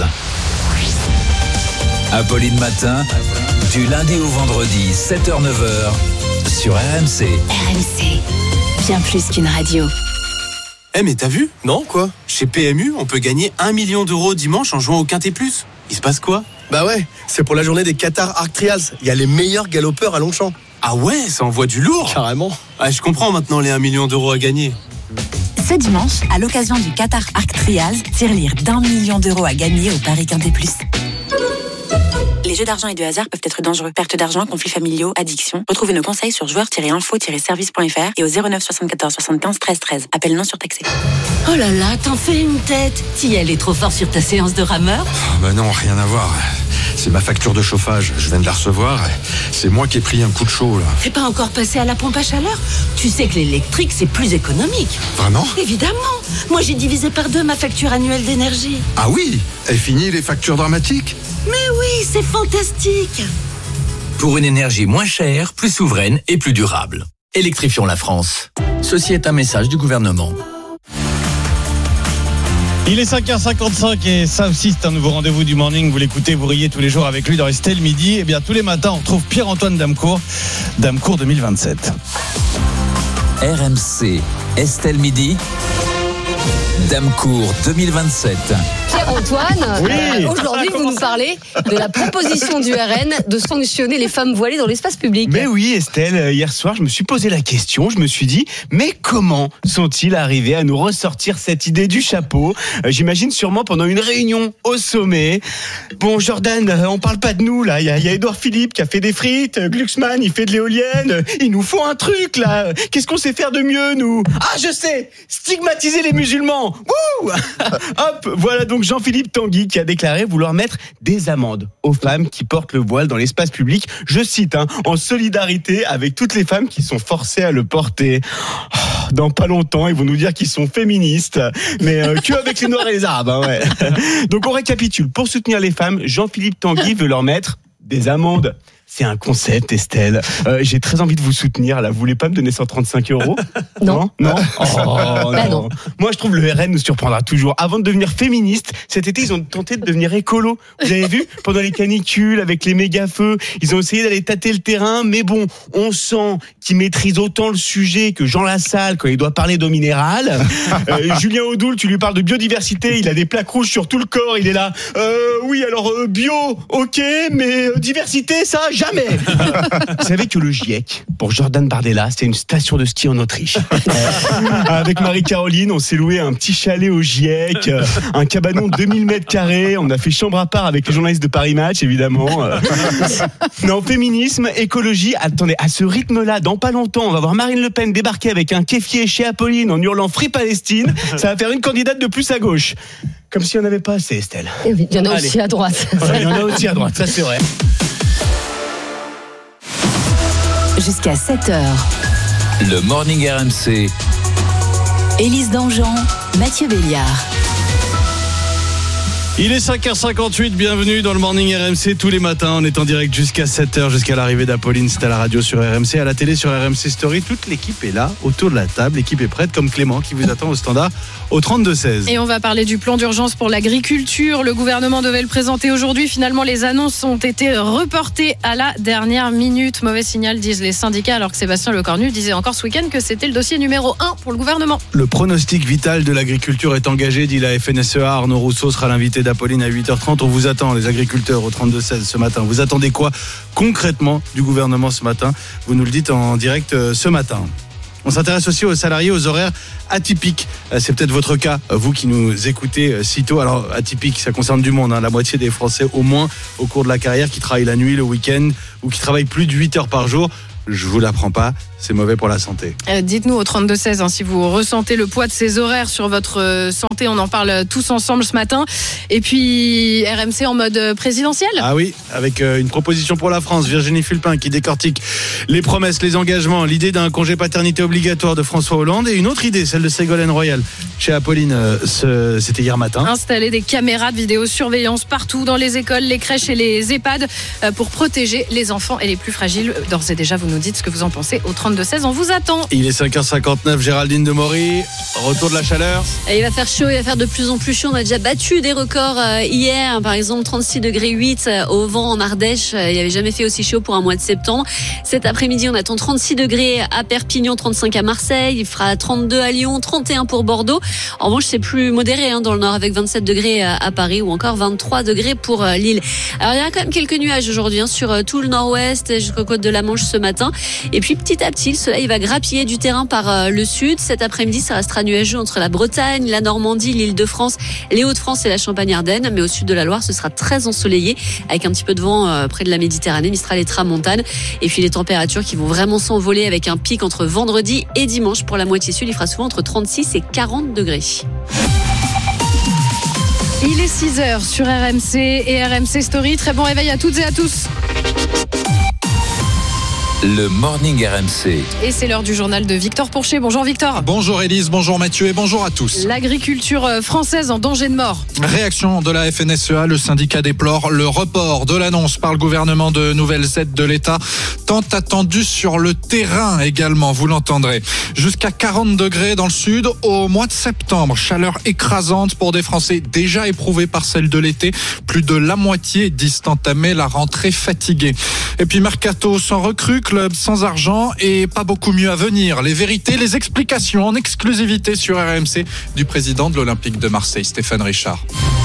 Apolline Matin, du lundi au vendredi, 7h-9h, sur RMC. RMC, bien plus qu'une radio. Mais t'as vu ? Non, quoi ? Chez PMU, on peut gagner 1 million d'euros dimanche en jouant au Quintet Plus. Il se passe quoi ? Bah ouais, c'est pour la journée des Qatar Arc Trials. Il y a les meilleurs galopeurs à Longchamp. Ah ouais, ça envoie du lourd. Carrément. Ah, je comprends maintenant les 1 million d'euros à gagner. Ce dimanche, à l'occasion du Qatar Arc Trials, tire-lire d'1 million d'euros à gagner au Paris Quintet Plus. Les jeux d'argent et de hasard peuvent être dangereux. Perte d'argent, conflits familiaux, addiction. Retrouvez nos conseils sur joueurs-info-service.fr et au 09 74 75 13 13. Appel non surtaxé. Oh là là, t'en fais une tête. Thiel est trop fort sur ta séance de rameur. Bah non, rien à voir. C'est ma facture de chauffage. Je viens de la recevoir. C'est moi qui ai pris un coup de chaud, là. T'es pas encore passé à la pompe à chaleur ? Tu sais que l'électrique, c'est plus économique. Vraiment ? Évidemment. Moi, j'ai divisé par 2 ma facture annuelle d'énergie. Ah oui ? Et fini les factures dramatiques ? Mais oui, c'est fantastique. Pour une énergie moins chère, plus souveraine et plus durable. Électrifions la France. Ceci est un message du gouvernement. Il est 5h55 et ça aussi c'est un nouveau rendez-vous du morning. Vous l'écoutez, vous riez tous les jours avec lui dans Estelle Midi. Et bien tous les matins on retrouve Pierre-Antoine Damecourt 2027. RMC, Estelle Midi. Damecourt 2027. Pierre-Antoine, aujourd'hui vous nous parlez de la proposition du RN de sanctionner les femmes voilées dans l'espace public. Mais oui Estelle, hier soir je me suis posé la question, je me suis dit mais comment sont-ils arrivés à nous ressortir cette idée du chapeau ? J'imagine sûrement pendant une réunion au sommet. Bon Jordan, on parle pas de nous là, il y a Édouard Philippe qui a fait des frites, Glucksmann il fait de l'éolienne, il nous faut un truc là, qu'est-ce qu'on sait faire de mieux nous ? Ah je sais, stigmatiser les musulmans. Wouh. Hop, voilà donc Jean-Philippe Tanguy qui a déclaré vouloir mettre des amendes aux femmes qui portent le voile dans l'espace public. Je cite, en solidarité avec toutes les femmes qui sont forcées à le porter. Dans pas longtemps, ils vont nous dire qu'ils sont féministes, mais que avec les Noirs et les Arabes. Ouais. Donc on récapitule. Pour soutenir les femmes, Jean-Philippe Tanguy veut leur mettre des amendes. C'est un concept, Estelle. J'ai très envie de vous soutenir. Là, vous voulez pas me donner 135 €? Non. Oh, non. Moi, je trouve le RN nous surprendra toujours. Avant de devenir féministe, cet été, ils ont tenté de devenir écolo. Vous avez vu? Pendant les canicules, avec les méga-feux, ils ont essayé d'aller tâter le terrain. Mais bon, on sent qu'ils maîtrisent autant le sujet que Jean Lassalle quand il doit parler d'eau minérale. Julien Audoul, tu lui parles de biodiversité. Il a des plaques rouges sur tout le corps. Il est là. Oui, alors bio, ok, mais diversité, ça, jamais. Vous savez que le GIEC, pour Jordan Bardella, c'est une station de ski en Autriche. Avec Marie-Caroline, on s'est loué un petit chalet au GIEC, un cabanon de 2000 m². On a fait chambre à part avec les journalistes de Paris Match, évidemment. Non, féminisme, écologie. Attendez, à ce rythme-là, dans pas longtemps, on va voir Marine Le Pen débarquer avec un kéfier chez Apolline en hurlant Free Palestine. Ça va faire une candidate de plus à gauche. Comme si on n'avait pas assez, Estelle. Il y en a aussi à droite. Il y en a aussi à droite, ça c'est vrai. Jusqu'à 7h. Le Morning RMC. Élise Dangean, Mathieu Béliard. Il est 5h58, bienvenue dans le Morning RMC tous les matins. On est en direct jusqu'à 7h, jusqu'à l'arrivée d'Apolline. C'est à la radio sur RMC, à la télé sur RMC Story. Toute l'équipe est là, autour de la table. L'équipe est prête, comme Clément qui vous attend au standard au 32-16. Et on va parler du plan d'urgence pour l'agriculture. Le gouvernement devait le présenter aujourd'hui. Finalement, les annonces ont été reportées à la dernière minute. Mauvais signal, disent les syndicats, alors que Sébastien Lecornu disait encore ce week-end que c'était le dossier numéro 1 pour le gouvernement. Le pronostic vital de l'agriculture est engagé, dit la FNSEA. Arnaud Rousseau sera l'invité d'Apolline à 8h30. On vous attend, les agriculteurs, au 32-16 ce matin. Vous attendez quoi concrètement du gouvernement ce matin? Vous nous le dites en direct ce matin. On s'intéresse aussi aux salariés, aux horaires atypiques. C'est peut-être votre cas, vous qui nous écoutez si tôt. Alors, atypique, ça concerne du monde. La moitié des Français, au moins, au cours de la carrière, qui travaillent la nuit, le week-end, ou qui travaillent plus de 8 heures par jour. Je vous l'apprends pas, c'est mauvais pour la santé. Dites-nous au 32-16 si vous ressentez le poids de ces horaires sur votre santé. On en parle tous ensemble ce matin. Et puis RMC en mode présidentiel. Ah oui, avec une proposition pour la France. Virginie Fulpin qui décortique les promesses, les engagements, l'idée d'un congé paternité obligatoire de François Hollande et une autre idée, celle de Ségolène Royal chez Apolline. C'était hier matin. Installer des caméras de vidéosurveillance partout dans les écoles, les crèches et les EHPAD pour protéger les enfants et les plus fragiles. D'ores et déjà, vous nous dites ce que vous en pensez au 32-16. On vous attend. Il est 5h59, Géraldine Demory. Retour de la chaleur. Et il va faire chaud, il va faire de plus en plus chaud. On a déjà battu des records hier. Par exemple, 36 degrés 8 au vent en Ardèche. Il n'y avait jamais fait aussi chaud pour un mois de septembre. Cet après-midi, on attend 36 degrés à Perpignan, 35 à Marseille. Il fera 32 à Lyon, 31 pour Bordeaux. En revanche, c'est plus modéré dans le nord avec 27 degrés à Paris ou encore 23 degrés pour Lille. Alors, il y a quand même quelques nuages aujourd'hui sur tout le nord-ouest jusqu'aux côtes de la Manche ce matin. Et puis petit à petit, le soleil va grappiller du terrain par le sud. Cet après-midi, ça restera nuageux entre la Bretagne, la Normandie, l'Île-de-France, les Hauts-de-France et la Champagne-Ardenne. Mais au sud de la Loire, ce sera très ensoleillé avec un petit peu de vent près de la Méditerranée, Mistral et Tramontane. Et puis les températures qui vont vraiment s'envoler avec un pic entre vendredi et dimanche. Pour la moitié sud, il fera souvent entre 36 et 40 degrés. Il est 6h sur RMC et RMC Story. Très bon réveil à toutes et à tous. Le Morning RMC. Et c'est l'heure du journal de Victor Pourchet. Bonjour Victor. Bonjour Élise, bonjour Mathieu et bonjour à tous. L'agriculture française en danger de mort. Réaction de la FNSEA, le syndicat déplore le report de l'annonce par le gouvernement de nouvelles aides de l'État, tant attendu sur le terrain également, vous l'entendrez. Jusqu'à 40 degrés dans le sud au mois de septembre. Chaleur écrasante pour des Français déjà éprouvés par celle de l'été. Plus de la moitié disent entamer la rentrée fatiguée. Et puis mercato sans recrue, club sans argent et pas beaucoup mieux à venir. Les vérités, les explications en exclusivité sur RMC du président de l'Olympique de Marseille, Stéphane Richard.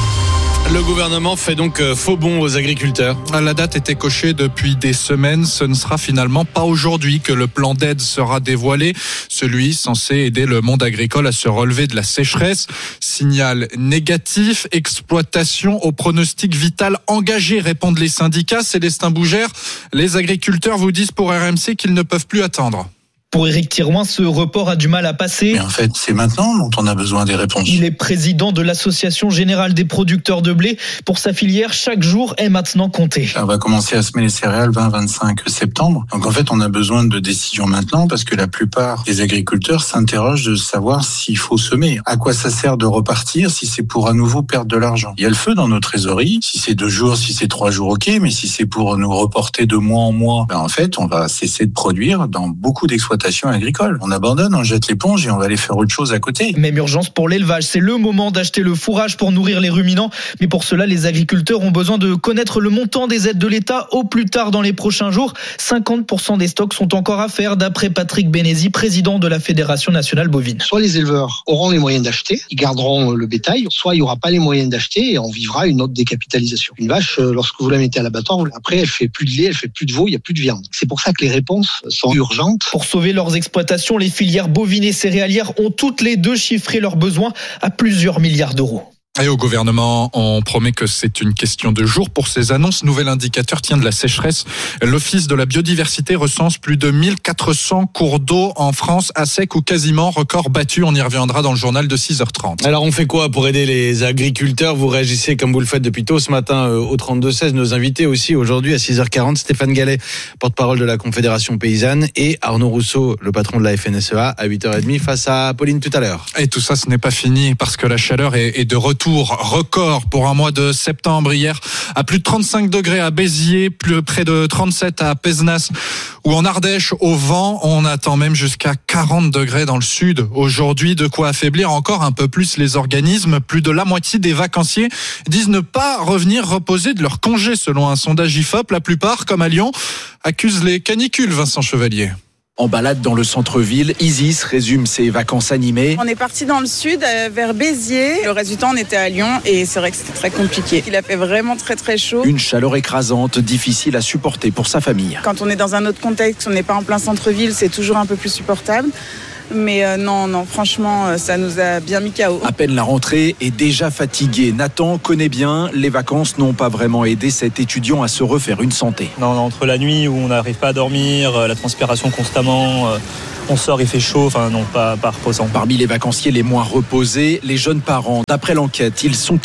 Le gouvernement fait donc faux bond aux agriculteurs. La date était cochée depuis des semaines. Ce ne sera finalement pas aujourd'hui que le plan d'aide sera dévoilé. Celui censé aider le monde agricole à se relever de la sécheresse. Signal négatif, exploitation au pronostic vital engagé, répondent les syndicats. Célestin Bougère, les agriculteurs vous disent pour RMC qu'ils ne peuvent plus attendre. Pour Éric Thirouin, ce report a du mal à passer. Mais en fait, c'est maintenant dont on a besoin des réponses. Il est président de l'Association générale des producteurs de blé. Pour sa filière, chaque jour est maintenant compté. On va commencer à semer les céréales 20-25 septembre. Donc en fait, on a besoin de décisions maintenant parce que la plupart des agriculteurs s'interrogent de savoir s'il faut semer. À quoi ça sert de repartir si c'est pour à nouveau perdre de l'argent? Il y a le feu dans nos trésoreries. Si c'est 2 jours, si c'est 3 jours, ok. Mais si c'est pour nous reporter de mois en mois, en fait, on va cesser de produire dans beaucoup d'exploitations agricole. On abandonne, on jette l'éponge et on va aller faire autre chose à côté. Même urgence pour l'élevage. C'est le moment d'acheter le fourrage pour nourrir les ruminants. Mais pour cela, les agriculteurs ont besoin de connaître le montant des aides de l'État au plus tard dans les prochains jours. 50% des stocks sont encore à faire, d'après Patrick Bénézy, président de la Fédération nationale bovine. Soit les éleveurs auront les moyens d'acheter, ils garderont le bétail, soit il n'y aura pas les moyens d'acheter et on vivra une autre décapitalisation. Une vache, lorsque vous la mettez à l'abattoir, après elle fait plus de lait, elle fait plus de veau, il n'y a plus de viande. C'est pour ça que les réponses sont urgentes. Pour sauver leurs exploitations, les filières bovines et céréalières ont toutes les deux chiffré leurs besoins à plusieurs milliards d'euros. Et au gouvernement, on promet que c'est une question de jours pour ces annonces. Nouvel indicateur tient de la sécheresse. L'Office de la biodiversité recense plus de 1400 cours d'eau en France à sec ou quasiment, record battu. On y reviendra dans le journal de 6h30. Alors on fait quoi pour aider les agriculteurs? Vous réagissez comme vous le faites depuis tôt ce matin au 32-16. Nos invités aussi aujourd'hui à 6h40, Stéphane Gallet, porte-parole de la Confédération Paysanne, et Arnaud Rousseau, le patron de la FNSEA, à 8h30 face à Pauline tout à l'heure. Et tout ça, ce n'est pas fini parce que la chaleur est de retour. Record pour un mois de septembre. Hier, à plus de 35 degrés à Béziers, près de 37 à Pézenas ou en Ardèche. Au vent, on attend même jusqu'à 40 degrés dans le sud. Aujourd'hui, de quoi affaiblir encore un peu plus les organismes. Plus de la moitié des vacanciers disent ne pas revenir reposer de leur congé selon un sondage IFOP. La plupart, comme à Lyon, accusent les canicules, Vincent Chevalier. En balade dans le centre-ville, Isis résume ses vacances animées. On est parti dans le sud, vers Béziers. Le reste du temps, on était à Lyon et c'est vrai que c'était très compliqué. Il a fait vraiment très très chaud. Une chaleur écrasante, difficile à supporter pour sa famille. Quand on est dans un autre contexte, on n'est pas en plein centre-ville, c'est toujours un peu plus supportable. Mais non, franchement, ça nous a bien mis KO. À peine la rentrée est déjà fatigué. Nathan connaît bien, les vacances n'ont pas vraiment aidé cet étudiant à se refaire une santé. Non, entre la nuit où on n'arrive pas à dormir, la transpiration constamment, on sort, il fait chaud, pas reposant. Parmi les vacanciers les moins reposés, les jeunes parents. D'après l'enquête, ils sont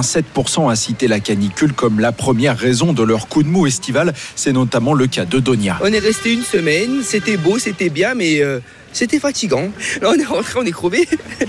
87% à citer la canicule comme la première raison de leur coup de mou estival. C'est notamment le cas de Donia. On est resté une semaine, c'était beau, c'était bien, mais c'était fatigant. Là, on est rentré, on est crevé.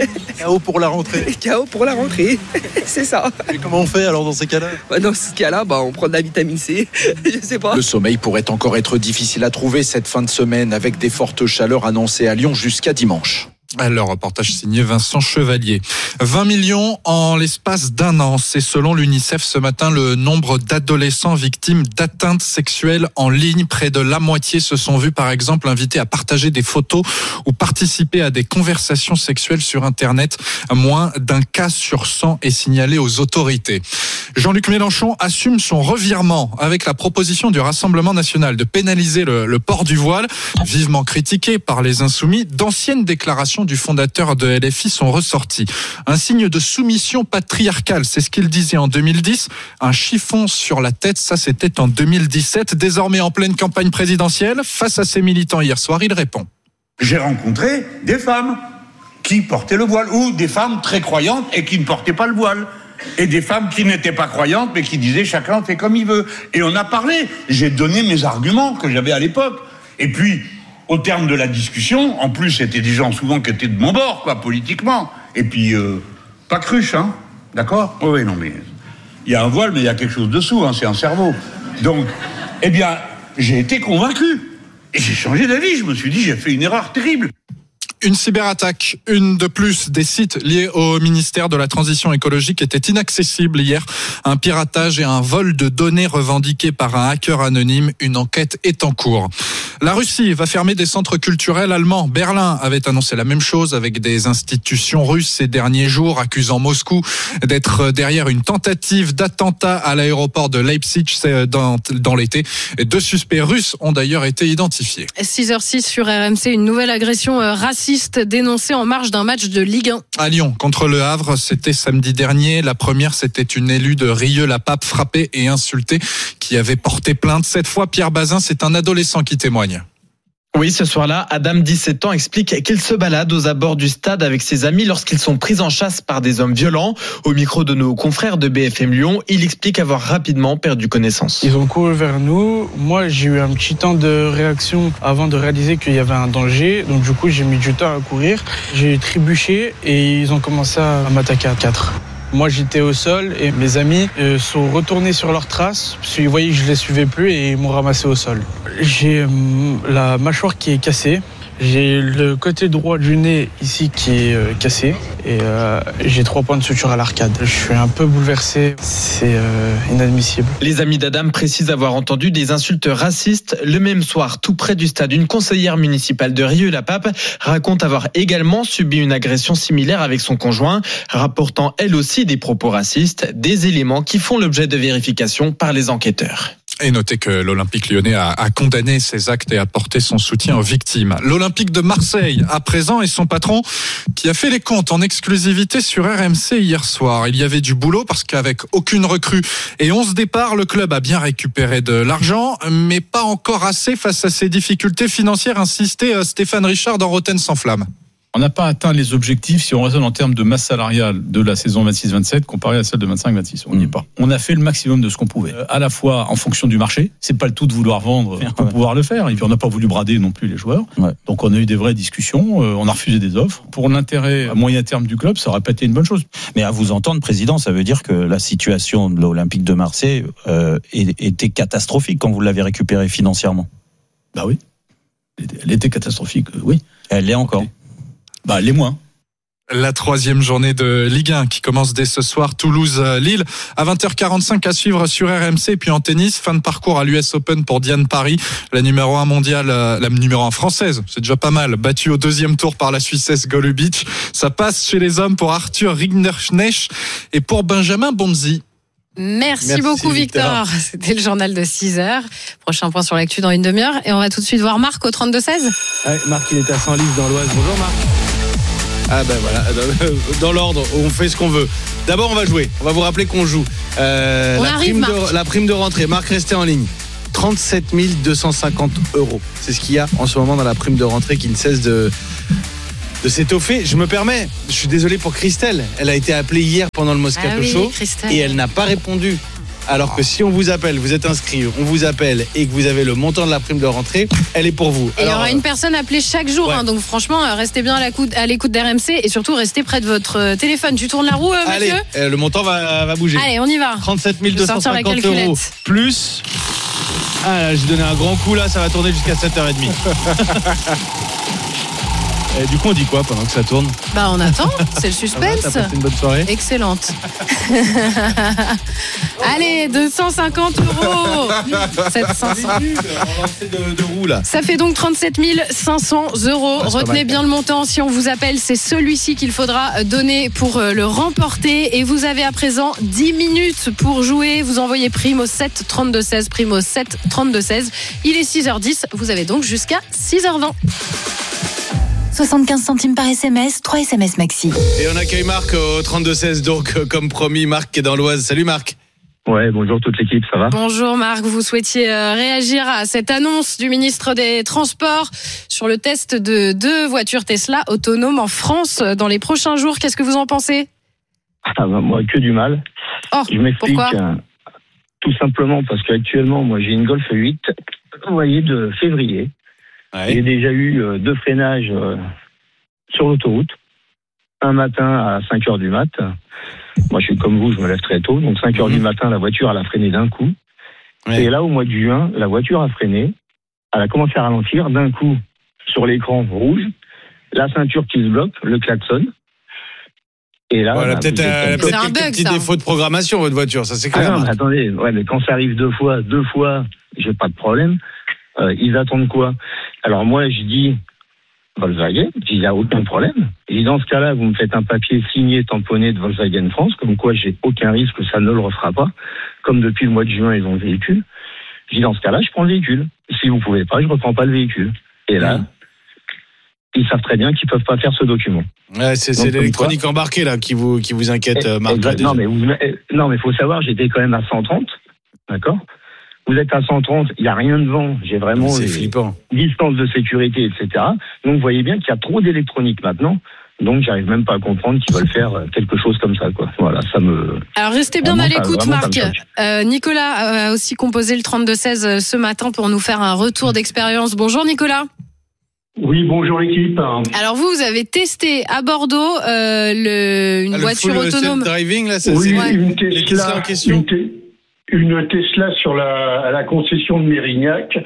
KO pour la rentrée. KO pour la rentrée, c'est ça. Et comment on fait alors dans ces cas-là? Dans ce cas-là, on prend de la vitamine C, je sais pas. Le sommeil pourrait encore être difficile à trouver cette fin de semaine avec des fortes chaleurs annoncées à Lyon jusqu'à dimanche. Alors, reportage signé Vincent Chevalier. 20 millions en l'espace d'un an. C'est selon l'UNICEF ce matin le nombre d'adolescents victimes d'atteintes sexuelles en ligne. Près de la moitié se sont vus, par exemple, invités à partager des photos ou participer à des conversations sexuelles sur Internet. Moins d'un cas sur 100 est signalé aux autorités. Jean-Luc Mélenchon assume son revirement avec la proposition du Rassemblement national de pénaliser le port du voile. Vivement critiqué par les Insoumis, d'anciennes déclarations du fondateur de LFI sont ressorties. Un signe de soumission patriarcale, c'est ce qu'il disait en 2010. Un chiffon sur la tête, ça c'était en 2017. Désormais en pleine campagne présidentielle, face à ses militants hier soir, il répond. J'ai rencontré des femmes qui portaient le voile, ou des femmes très croyantes et qui ne portaient pas le voile. Et des femmes qui n'étaient pas croyantes mais qui disaient chacun fait comme il veut. Et on a parlé, j'ai donné mes arguments que j'avais à l'époque. Et puis, au terme de la discussion, en plus c'était des gens souvent qui étaient de mon bord, politiquement. Et puis, pas cruche, d'accord ? Oui, non mais, il y a un voile mais il y a quelque chose dessous, c'est un cerveau. Donc, eh bien, j'ai été convaincu. Et j'ai changé d'avis, je me suis dit j'ai fait une erreur terrible. Une cyberattaque, une de plus. Des sites liés au ministère de la Transition écologique étaient inaccessibles hier. Un piratage et un vol de données revendiqués par un hacker anonyme. Une enquête est en cours. La Russie va fermer des centres culturels allemands. Berlin avait annoncé la même chose avec des institutions russes ces derniers jours, accusant Moscou d'être derrière une tentative d'attentat à l'aéroport de Leipzig dans l'été. 2 suspects russes ont d'ailleurs été identifiés. 6h06 sur RMC, une nouvelle agression raciste dénoncée en marge d'un match de Ligue 1. À Lyon, contre Le Havre, c'était samedi dernier. La première, c'était une élue de Rieux-la-Pape frappée et insultée qui avait porté plainte. Cette fois, Pierre Bazin, c'est un adolescent qui témoigne. Oui, ce soir-là, Adam, 17 ans, explique qu'il se balade aux abords du stade avec ses amis lorsqu'ils sont pris en chasse par des hommes violents. Au micro de nos confrères de BFM Lyon, il explique avoir rapidement perdu connaissance. Ils ont couru vers nous. Moi, j'ai eu un petit temps de réaction avant de réaliser qu'il y avait un danger. Donc du coup, j'ai mis du temps à courir. J'ai trébuché et ils ont commencé à m'attaquer à 4. Moi, j'étais au sol et mes amis sont retournés sur leurs traces parce qu'ils voyaient que je ne les suivais plus et ils m'ont ramassé au sol. J'ai la mâchoire qui est cassée. J'ai le côté droit du nez ici qui est cassé et j'ai 3 points de suture à l'arcade. Je suis un peu bouleversé, c'est inadmissible. Les amis d'Adam précisent avoir entendu des insultes racistes. Le même soir, tout près du stade, une conseillère municipale de Rieux-la-Pape raconte avoir également subi une agression similaire avec son conjoint, rapportant elle aussi des propos racistes, des éléments qui font l'objet de vérification par les enquêteurs. Et notez que l'Olympique lyonnais a condamné ces actes et apporté son soutien aux victimes. L'Olympique de Marseille, à présent, et son patron qui a fait les comptes en exclusivité sur RMC hier soir. Il y avait du boulot parce qu'avec aucune recrue et 11 départs, le club a bien récupéré de l'argent, mais pas encore assez face à ses difficultés financières, insistait Stéphane Richard dans Rotten sans flamme. On n'a pas atteint les objectifs si on raisonne en termes de masse salariale de la saison 26-27 comparée à celle de 25-26. On n'y est pas. On a fait le maximum de ce qu'on pouvait. À la fois en fonction du marché. C'est pas le tout de vouloir vendre pour pouvoir le faire. Et puis on n'a pas voulu brader non plus les joueurs. Ouais. Donc on a eu des vraies discussions. On a refusé des offres. Pour l'intérêt à moyen terme du club, ça aurait pas été une bonne chose. Mais à vous entendre, président, ça veut dire que la situation de l'Olympique de Marseille était catastrophique quand vous l'avez récupéré financièrement. Bah oui. Elle était catastrophique, oui. Elle l'est encore. Les moins. La 3e journée de Ligue 1 qui commence dès ce soir, Toulouse-Lille à 20h45 à suivre sur RMC. Et puis en tennis, fin de parcours à l'US Open pour Diane Paris, la numéro 1 mondiale, la numéro 1 française, c'est déjà pas mal, battue au 2e tour par la Suissesse Golubic. Ça passe chez les hommes pour Arthur Rinderknecht et pour Benjamin Bonzi. Merci beaucoup Victor. C'était le journal de 6h. Prochain point sur l'actu dans une demi-heure. Et on va tout de suite voir Marc au 32-16. Ouais, Marc, il était à Senlis dans l'Oise. Bonjour Marc. Ah ben voilà, dans l'ordre, on fait ce qu'on veut. D'abord on va jouer, on va vous rappeler qu'on joue. La prime de rentrée, Marc, restez en ligne. 37 250 €. C'est ce qu'il y a en ce moment dans la prime de rentrée qui ne cesse de s'étoffer. Je me permets, je suis désolé pour Christelle. Elle a été appelée hier pendant le Moscato Show et elle n'a pas répondu. Alors que si on vous appelle, vous êtes inscrit, on vous appelle et que vous avez le montant de la prime de rentrée, elle est pour vous. Et il y aura une personne appelée chaque jour, ouais. Donc franchement, restez bien à l'écoute d'RMC et surtout restez près de votre téléphone. Tu tournes la roue, Mathieu ? Allez, le montant va bouger. Allez, on y va. 37 250 € plus. Ah là, j'ai donné un grand coup là, ça va tourner jusqu'à 7h30. Et du coup, on dit quoi pendant que ça tourne ? On attend, c'est le suspense. T'as passé une bonne soirée ? Excellente. Allez, 250 €. 750 de roue là. Ça fait donc 37 500 €. Retenez bien le montant si on vous appelle. C'est celui-ci qu'il faudra donner pour le remporter. Et vous avez à présent 10 minutes pour jouer. Vous envoyez prime au 7 32 16. Prime au 7 32 16. Il est 6h10. Vous avez donc jusqu'à 6h20. 75 centimes par SMS, 3 SMS maxi. Et on accueille Marc au 32-16, donc comme promis, Marc qui est dans l'Oise. Salut Marc. Ouais, bonjour toute l'équipe, ça va ? Bonjour Marc, vous souhaitiez réagir à cette annonce du ministre des Transports sur le test de 2 voitures Tesla autonomes en France dans les prochains jours. Qu'est-ce que vous en pensez ? Moi, que du mal. Je m'explique. Pourquoi ? Tout simplement parce qu'actuellement, moi j'ai une Golf 8, vous voyez, de février. Ouais. J'ai déjà eu 2 freinages sur l'autoroute. Un matin à 5h du mat. Moi, je suis comme vous, je me lève très tôt. Donc 5h du matin, la voiture, elle a freiné d'un coup. Ouais. Et là, au mois de juin, la voiture a freiné. Elle a commencé à ralentir. D'un coup, sur l'écran rouge, la ceinture qui se bloque, le klaxon. Et là, elle a peut-être quelques petits défauts de programmation, votre voiture, ça c'est clair. Non, mais attendez, mais quand ça arrive deux fois, j'ai pas de problème. ils attendent quoi? Alors moi, je dis Volkswagen, il n'y a aucun problème. Et dans ce cas-là, vous me faites un papier signé, tamponné de Volkswagen France, comme quoi j'ai aucun risque que ça ne le refera pas. Comme depuis le mois de juin, ils ont le véhicule. Je dis dans ce cas-là, je prends le véhicule. Si vous ne pouvez pas, je ne reprends pas le véhicule. Et là, ils savent très bien qu'ils ne peuvent pas faire ce document. Ouais, c'est l'électronique embarquée là qui vous inquiète, Marc. Non, mais faut savoir, j'étais quand même à 130, d'accord? Vous êtes à 130, il n'y a rien devant, j'ai vraiment distance de sécurité, etc. Donc vous voyez bien qu'il y a trop d'électronique maintenant. Donc j'arrive même pas à comprendre qu'ils veulent faire quelque chose comme ça, quoi. Voilà, ça me. Alors restez bien à l'écoute, Marc. Nicolas a aussi composé le 32-16 ce matin pour nous faire un retour d'expérience. Bonjour Nicolas. Oui, bonjour l'équipe. Alors vous avez testé à Bordeaux une voiture autonome. Driving, là, une Tesla en question. Une Tesla à la concession de Mérignac.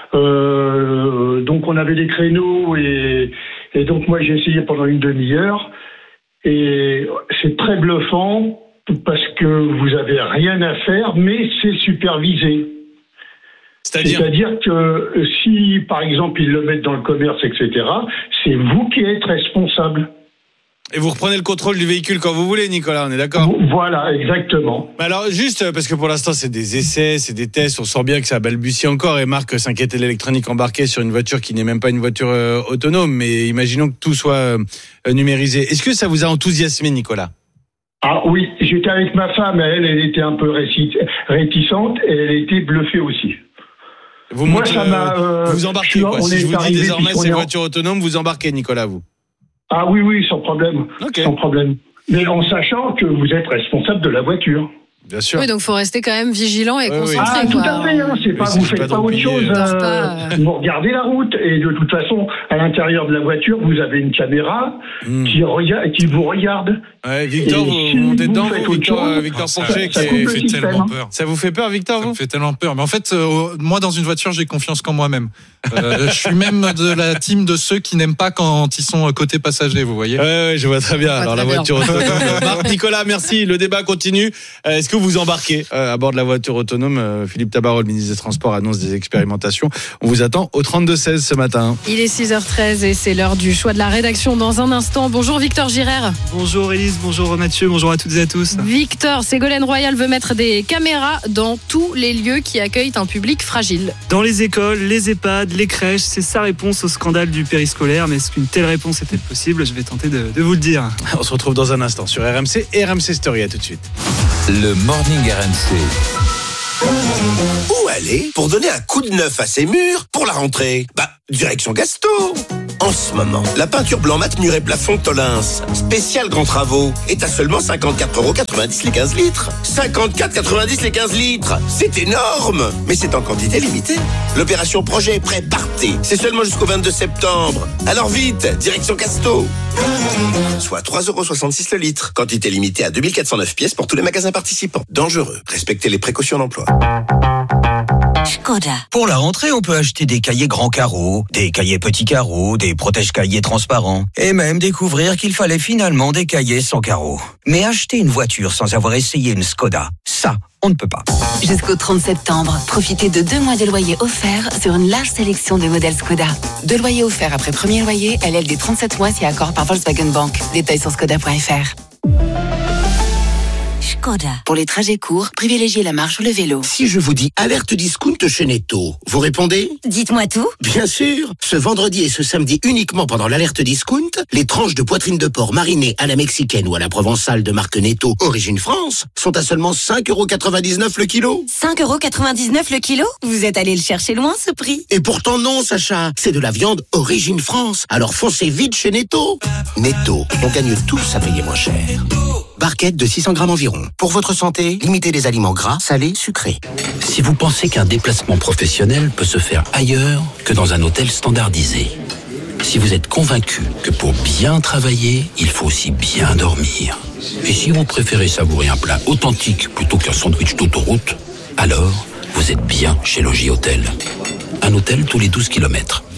Donc on avait des créneaux et donc moi j'ai essayé pendant une demi-heure et c'est très bluffant parce que vous avez rien à faire, mais c'est supervisé. C'est-à-dire que si par exemple ils le mettent dans le commerce, etc., c'est vous qui êtes responsable. Et vous reprenez le contrôle du véhicule quand vous voulez, Nicolas, on est d'accord? Voilà, exactement. Mais alors, juste, parce que pour l'instant, c'est des essais, c'est des tests, on sent bien que ça balbutie encore, et Marc s'inquiète de l'électronique embarquée sur une voiture qui n'est même pas une voiture autonome, mais imaginons que tout soit numérisé. Est-ce que ça vous a enthousiasmé, Nicolas? Ah oui, j'étais avec ma femme, elle était un peu réticente, et elle était bluffée aussi. Vous embarquez, quoi. Si je vous dis désormais c'est voiture autonome, vous embarquez, Nicolas, vous? Ah oui, sans problème. Okay. Sans problème. Mais en sachant que vous êtes responsable de la voiture. Bien sûr. Oui, donc il faut rester quand même vigilant et concentré. Ah, tout à fait, hein. Vous faites pas autre chose. Vous regardez la route et de toute façon, à l'intérieur de la voiture, vous avez une caméra qui vous regarde. Ouais, Victor, vous montez dedans, Victor Poncher, qui fait tellement peur. Ça vous fait peur, Victor? Ça me fait tellement peur. Mais en fait, moi, dans une voiture, j'ai confiance qu'en moi-même. Je suis même de la team de ceux qui n'aiment pas quand ils sont côté passager, vous voyez. Ouais, je vois très bien. Alors la voiture autonome. Marc, Nicolas, merci. Le débat continue. Est-ce que vous embarquez à bord de la voiture autonome? Philippe Tabarot, le ministre des Transports, annonce des expérimentations. On vous attend au 32-16 ce matin. Il est 6h13 et c'est l'heure du choix de la rédaction dans un instant. Bonjour Victor Girard. Bonjour Élise, bonjour Mathieu, bonjour à toutes et à tous. Victor, Ségolène Royal veut mettre des caméras dans tous les lieux qui accueillent un public fragile. Dans les écoles, les EHPAD, les crèches, c'est sa réponse au scandale du périscolaire. Mais est-ce qu'une telle réponse était possible? Je vais tenter de vous le dire. On se retrouve dans un instant sur RMC et RMC Story. À tout de suite. Le Morning RMC. Où aller pour donner un coup de neuf à ses murs pour la rentrée? Direction Gasto. En ce moment, la peinture blanc mat mur et plafond Tolins, spécial grands travaux, est à seulement 54,90€ les 15 litres. 54,90€ les 15 litres, c'est énorme. Mais c'est en quantité limitée. L'opération projet est prêt, partez. C'est seulement jusqu'au 22 septembre. Alors vite, direction Gasto. Soit 3,66€ le litre. Quantité limitée à 2409 pièces pour tous les magasins participants. Dangereux. Respectez les précautions d'emploi. Škoda. Pour la rentrée, on peut acheter des cahiers grands carreaux, des cahiers petits carreaux, des protège-cahiers transparents, et même découvrir qu'il fallait finalement des cahiers sans carreaux. Mais acheter une voiture sans avoir essayé une Škoda, ça, on ne peut pas. Jusqu'au 30 septembre, profitez de 2 mois de loyer offert sur une large sélection de modèles Škoda. 2 loyers offerts après premier loyer, LLD 37 mois si accord par Volkswagen Bank. Détails sur škoda.fr. Škoda. Pour les trajets courts, privilégiez la marche ou le vélo. Si je vous dis alerte discount chez Netto, vous répondez? Dites-moi tout. Bien sûr. Ce vendredi et ce samedi uniquement pendant l'alerte discount, les tranches de poitrine de porc marinées à la mexicaine ou à la provençale de marque Netto, origine France, sont à seulement 5,99€ le kilo. 5,99€ le kilo? Vous êtes allé le chercher loin, ce prix. Et pourtant non, Sacha. C'est de la viande origine France. Alors foncez vite chez Netto. Netto, on gagne tous à payer moins cher. Barquette de 600 grammes environ. Pour votre santé, limitez les aliments gras, salés, sucrés. Si vous pensez qu'un déplacement professionnel peut se faire ailleurs que dans un hôtel standardisé, si vous êtes convaincu que pour bien travailler, il faut aussi bien dormir, et si vous préférez savourer un plat authentique plutôt qu'un sandwich d'autoroute, alors vous êtes bien chez Logis Hôtel. Un hôtel tous les 12 km.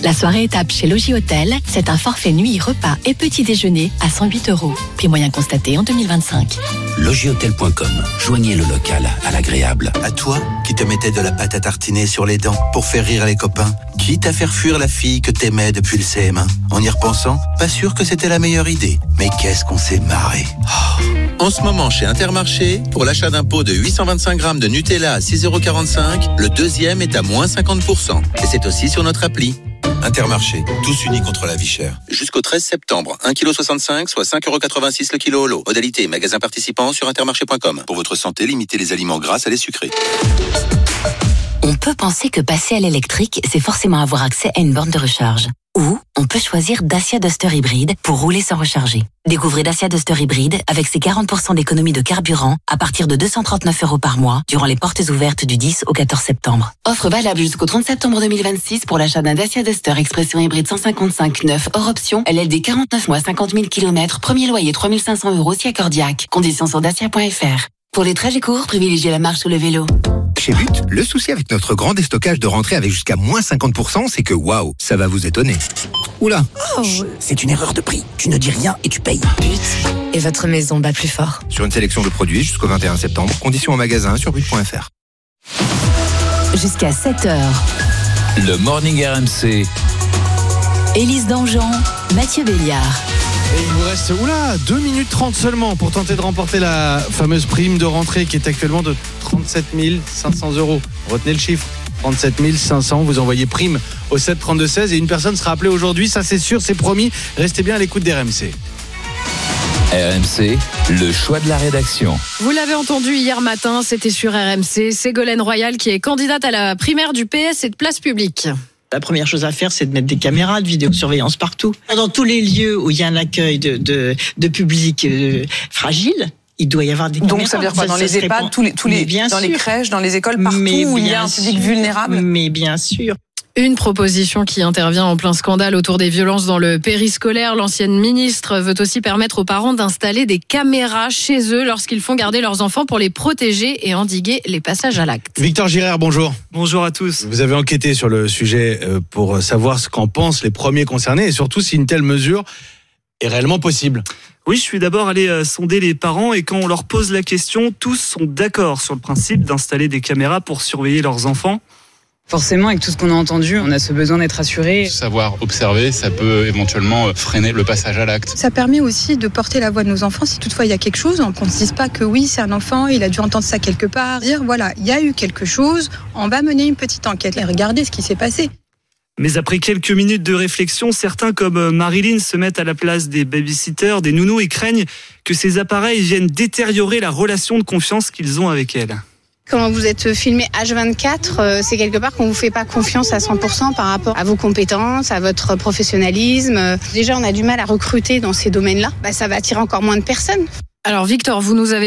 La soirée étape chez Logis Hôtel, c'est un forfait nuit, repas et petit déjeuner à 108 €. Prix moyen constaté en 2025. Logihôtel.com. Joignez le local à l'agréable. À toi, qui te mettais de la pâte à tartiner sur les dents pour faire rire les copains. Quitte à faire fuir la fille que t'aimais depuis le CM1. En y repensant, pas sûr que c'était la meilleure idée. Mais qu'est-ce qu'on s'est marré. En ce moment, chez Intermarché, pour l'achat d'un pot de 825 grammes de Nutella à 6,45 €, le deuxième est à moins 50%. Et c'est aussi sur notre appli. Intermarché, tous unis contre la vie chère. Jusqu'au 13 septembre, 1,65 kg, soit 5,86 € le kilo au lot. Modalité, magasin participant sur intermarché.com. Pour votre santé, limitez les aliments gras à les sucrés. On peut penser que passer à l'électrique, c'est forcément avoir accès à une borne de recharge. Ou on peut choisir Dacia Duster Hybride pour rouler sans recharger. Découvrez Dacia Duster Hybride avec ses 40% d'économie de carburant à partir de 239 € par mois durant les portes ouvertes du 10 au 14 septembre. Offre valable jusqu'au 30 septembre 2026 pour l'achat d'un Dacia Duster Expression Hybride 155 neuf hors option, LLD 49 mois 50 000 km, premier loyer 3 500 € si accordiaque. Conditions sur dacia.fr. Pour les trajets courts, privilégiez la marche ou le vélo. Chez But, le souci avec notre grand déstockage de rentrée avec jusqu'à moins 50%, c'est que waouh, ça va vous étonner. Oula, C'est une erreur de prix. Tu ne dis rien et tu payes. Et votre maison bat plus fort. Sur une sélection de produits jusqu'au 21 septembre, conditions en magasin sur but.fr. Jusqu'à 7h. Le Morning RMC. Élise Dangean, Mathieu Béliard. Et il vous reste 2 minutes 30 seulement pour tenter de remporter la fameuse prime de rentrée qui est actuellement de 37 500 €. Retenez le chiffre, 37 500. Vous envoyez prime au 7 32 16 et une personne sera appelée aujourd'hui, ça c'est sûr, c'est promis. Restez bien à l'écoute d'RMC. RMC, le choix de la rédaction. Vous l'avez entendu hier matin, c'était sur RMC, Ségolène Royal qui est candidate à la primaire du PS et de Place Publique. La première chose à faire, c'est de mettre des caméras de vidéosurveillance partout. Dans tous les lieux où il y a un accueil de public fragile, il doit y avoir des caméras. Donc ça veut dire quoi? Dans les EHPAD, dans les crèches, dans les écoles, partout où il y a un public vulnérable? Mais bien sûr. Une proposition qui intervient en plein scandale autour des violences dans le périscolaire. L'ancienne ministre veut aussi permettre aux parents d'installer des caméras chez eux lorsqu'ils font garder leurs enfants pour les protéger et endiguer les passages à l'acte. Victor Girard, bonjour. Bonjour à tous. Vous avez enquêté sur le sujet pour savoir ce qu'en pensent les premiers concernés et surtout si une telle mesure est réellement possible. Oui, je suis d'abord allé sonder les parents et quand on leur pose la question, tous sont d'accord sur le principe d'installer des caméras pour surveiller leurs enfants. Forcément, avec tout ce qu'on a entendu, on a ce besoin d'être rassuré. Savoir observer, ça peut éventuellement freiner le passage à l'acte. Ça permet aussi de porter la voix de nos enfants si toutefois il y a quelque chose, qu'on ne se dise pas que oui, c'est un enfant, il a dû entendre ça quelque part. Dire voilà, il y a eu quelque chose, on va mener une petite enquête et regarder ce qui s'est passé. Mais après quelques minutes de réflexion, certains comme Marilyn se mettent à la place des babysitters, des nounous et craignent que ces appareils viennent détériorer la relation de confiance qu'ils ont avec elles. Quand vous êtes filmé H24, c'est quelque part qu'on vous fait pas confiance à 100% par rapport à vos compétences, à votre professionnalisme. Déjà, on a du mal à recruter dans ces domaines-là. Ça va attirer encore moins de personnes. Alors Victor, vous nous avez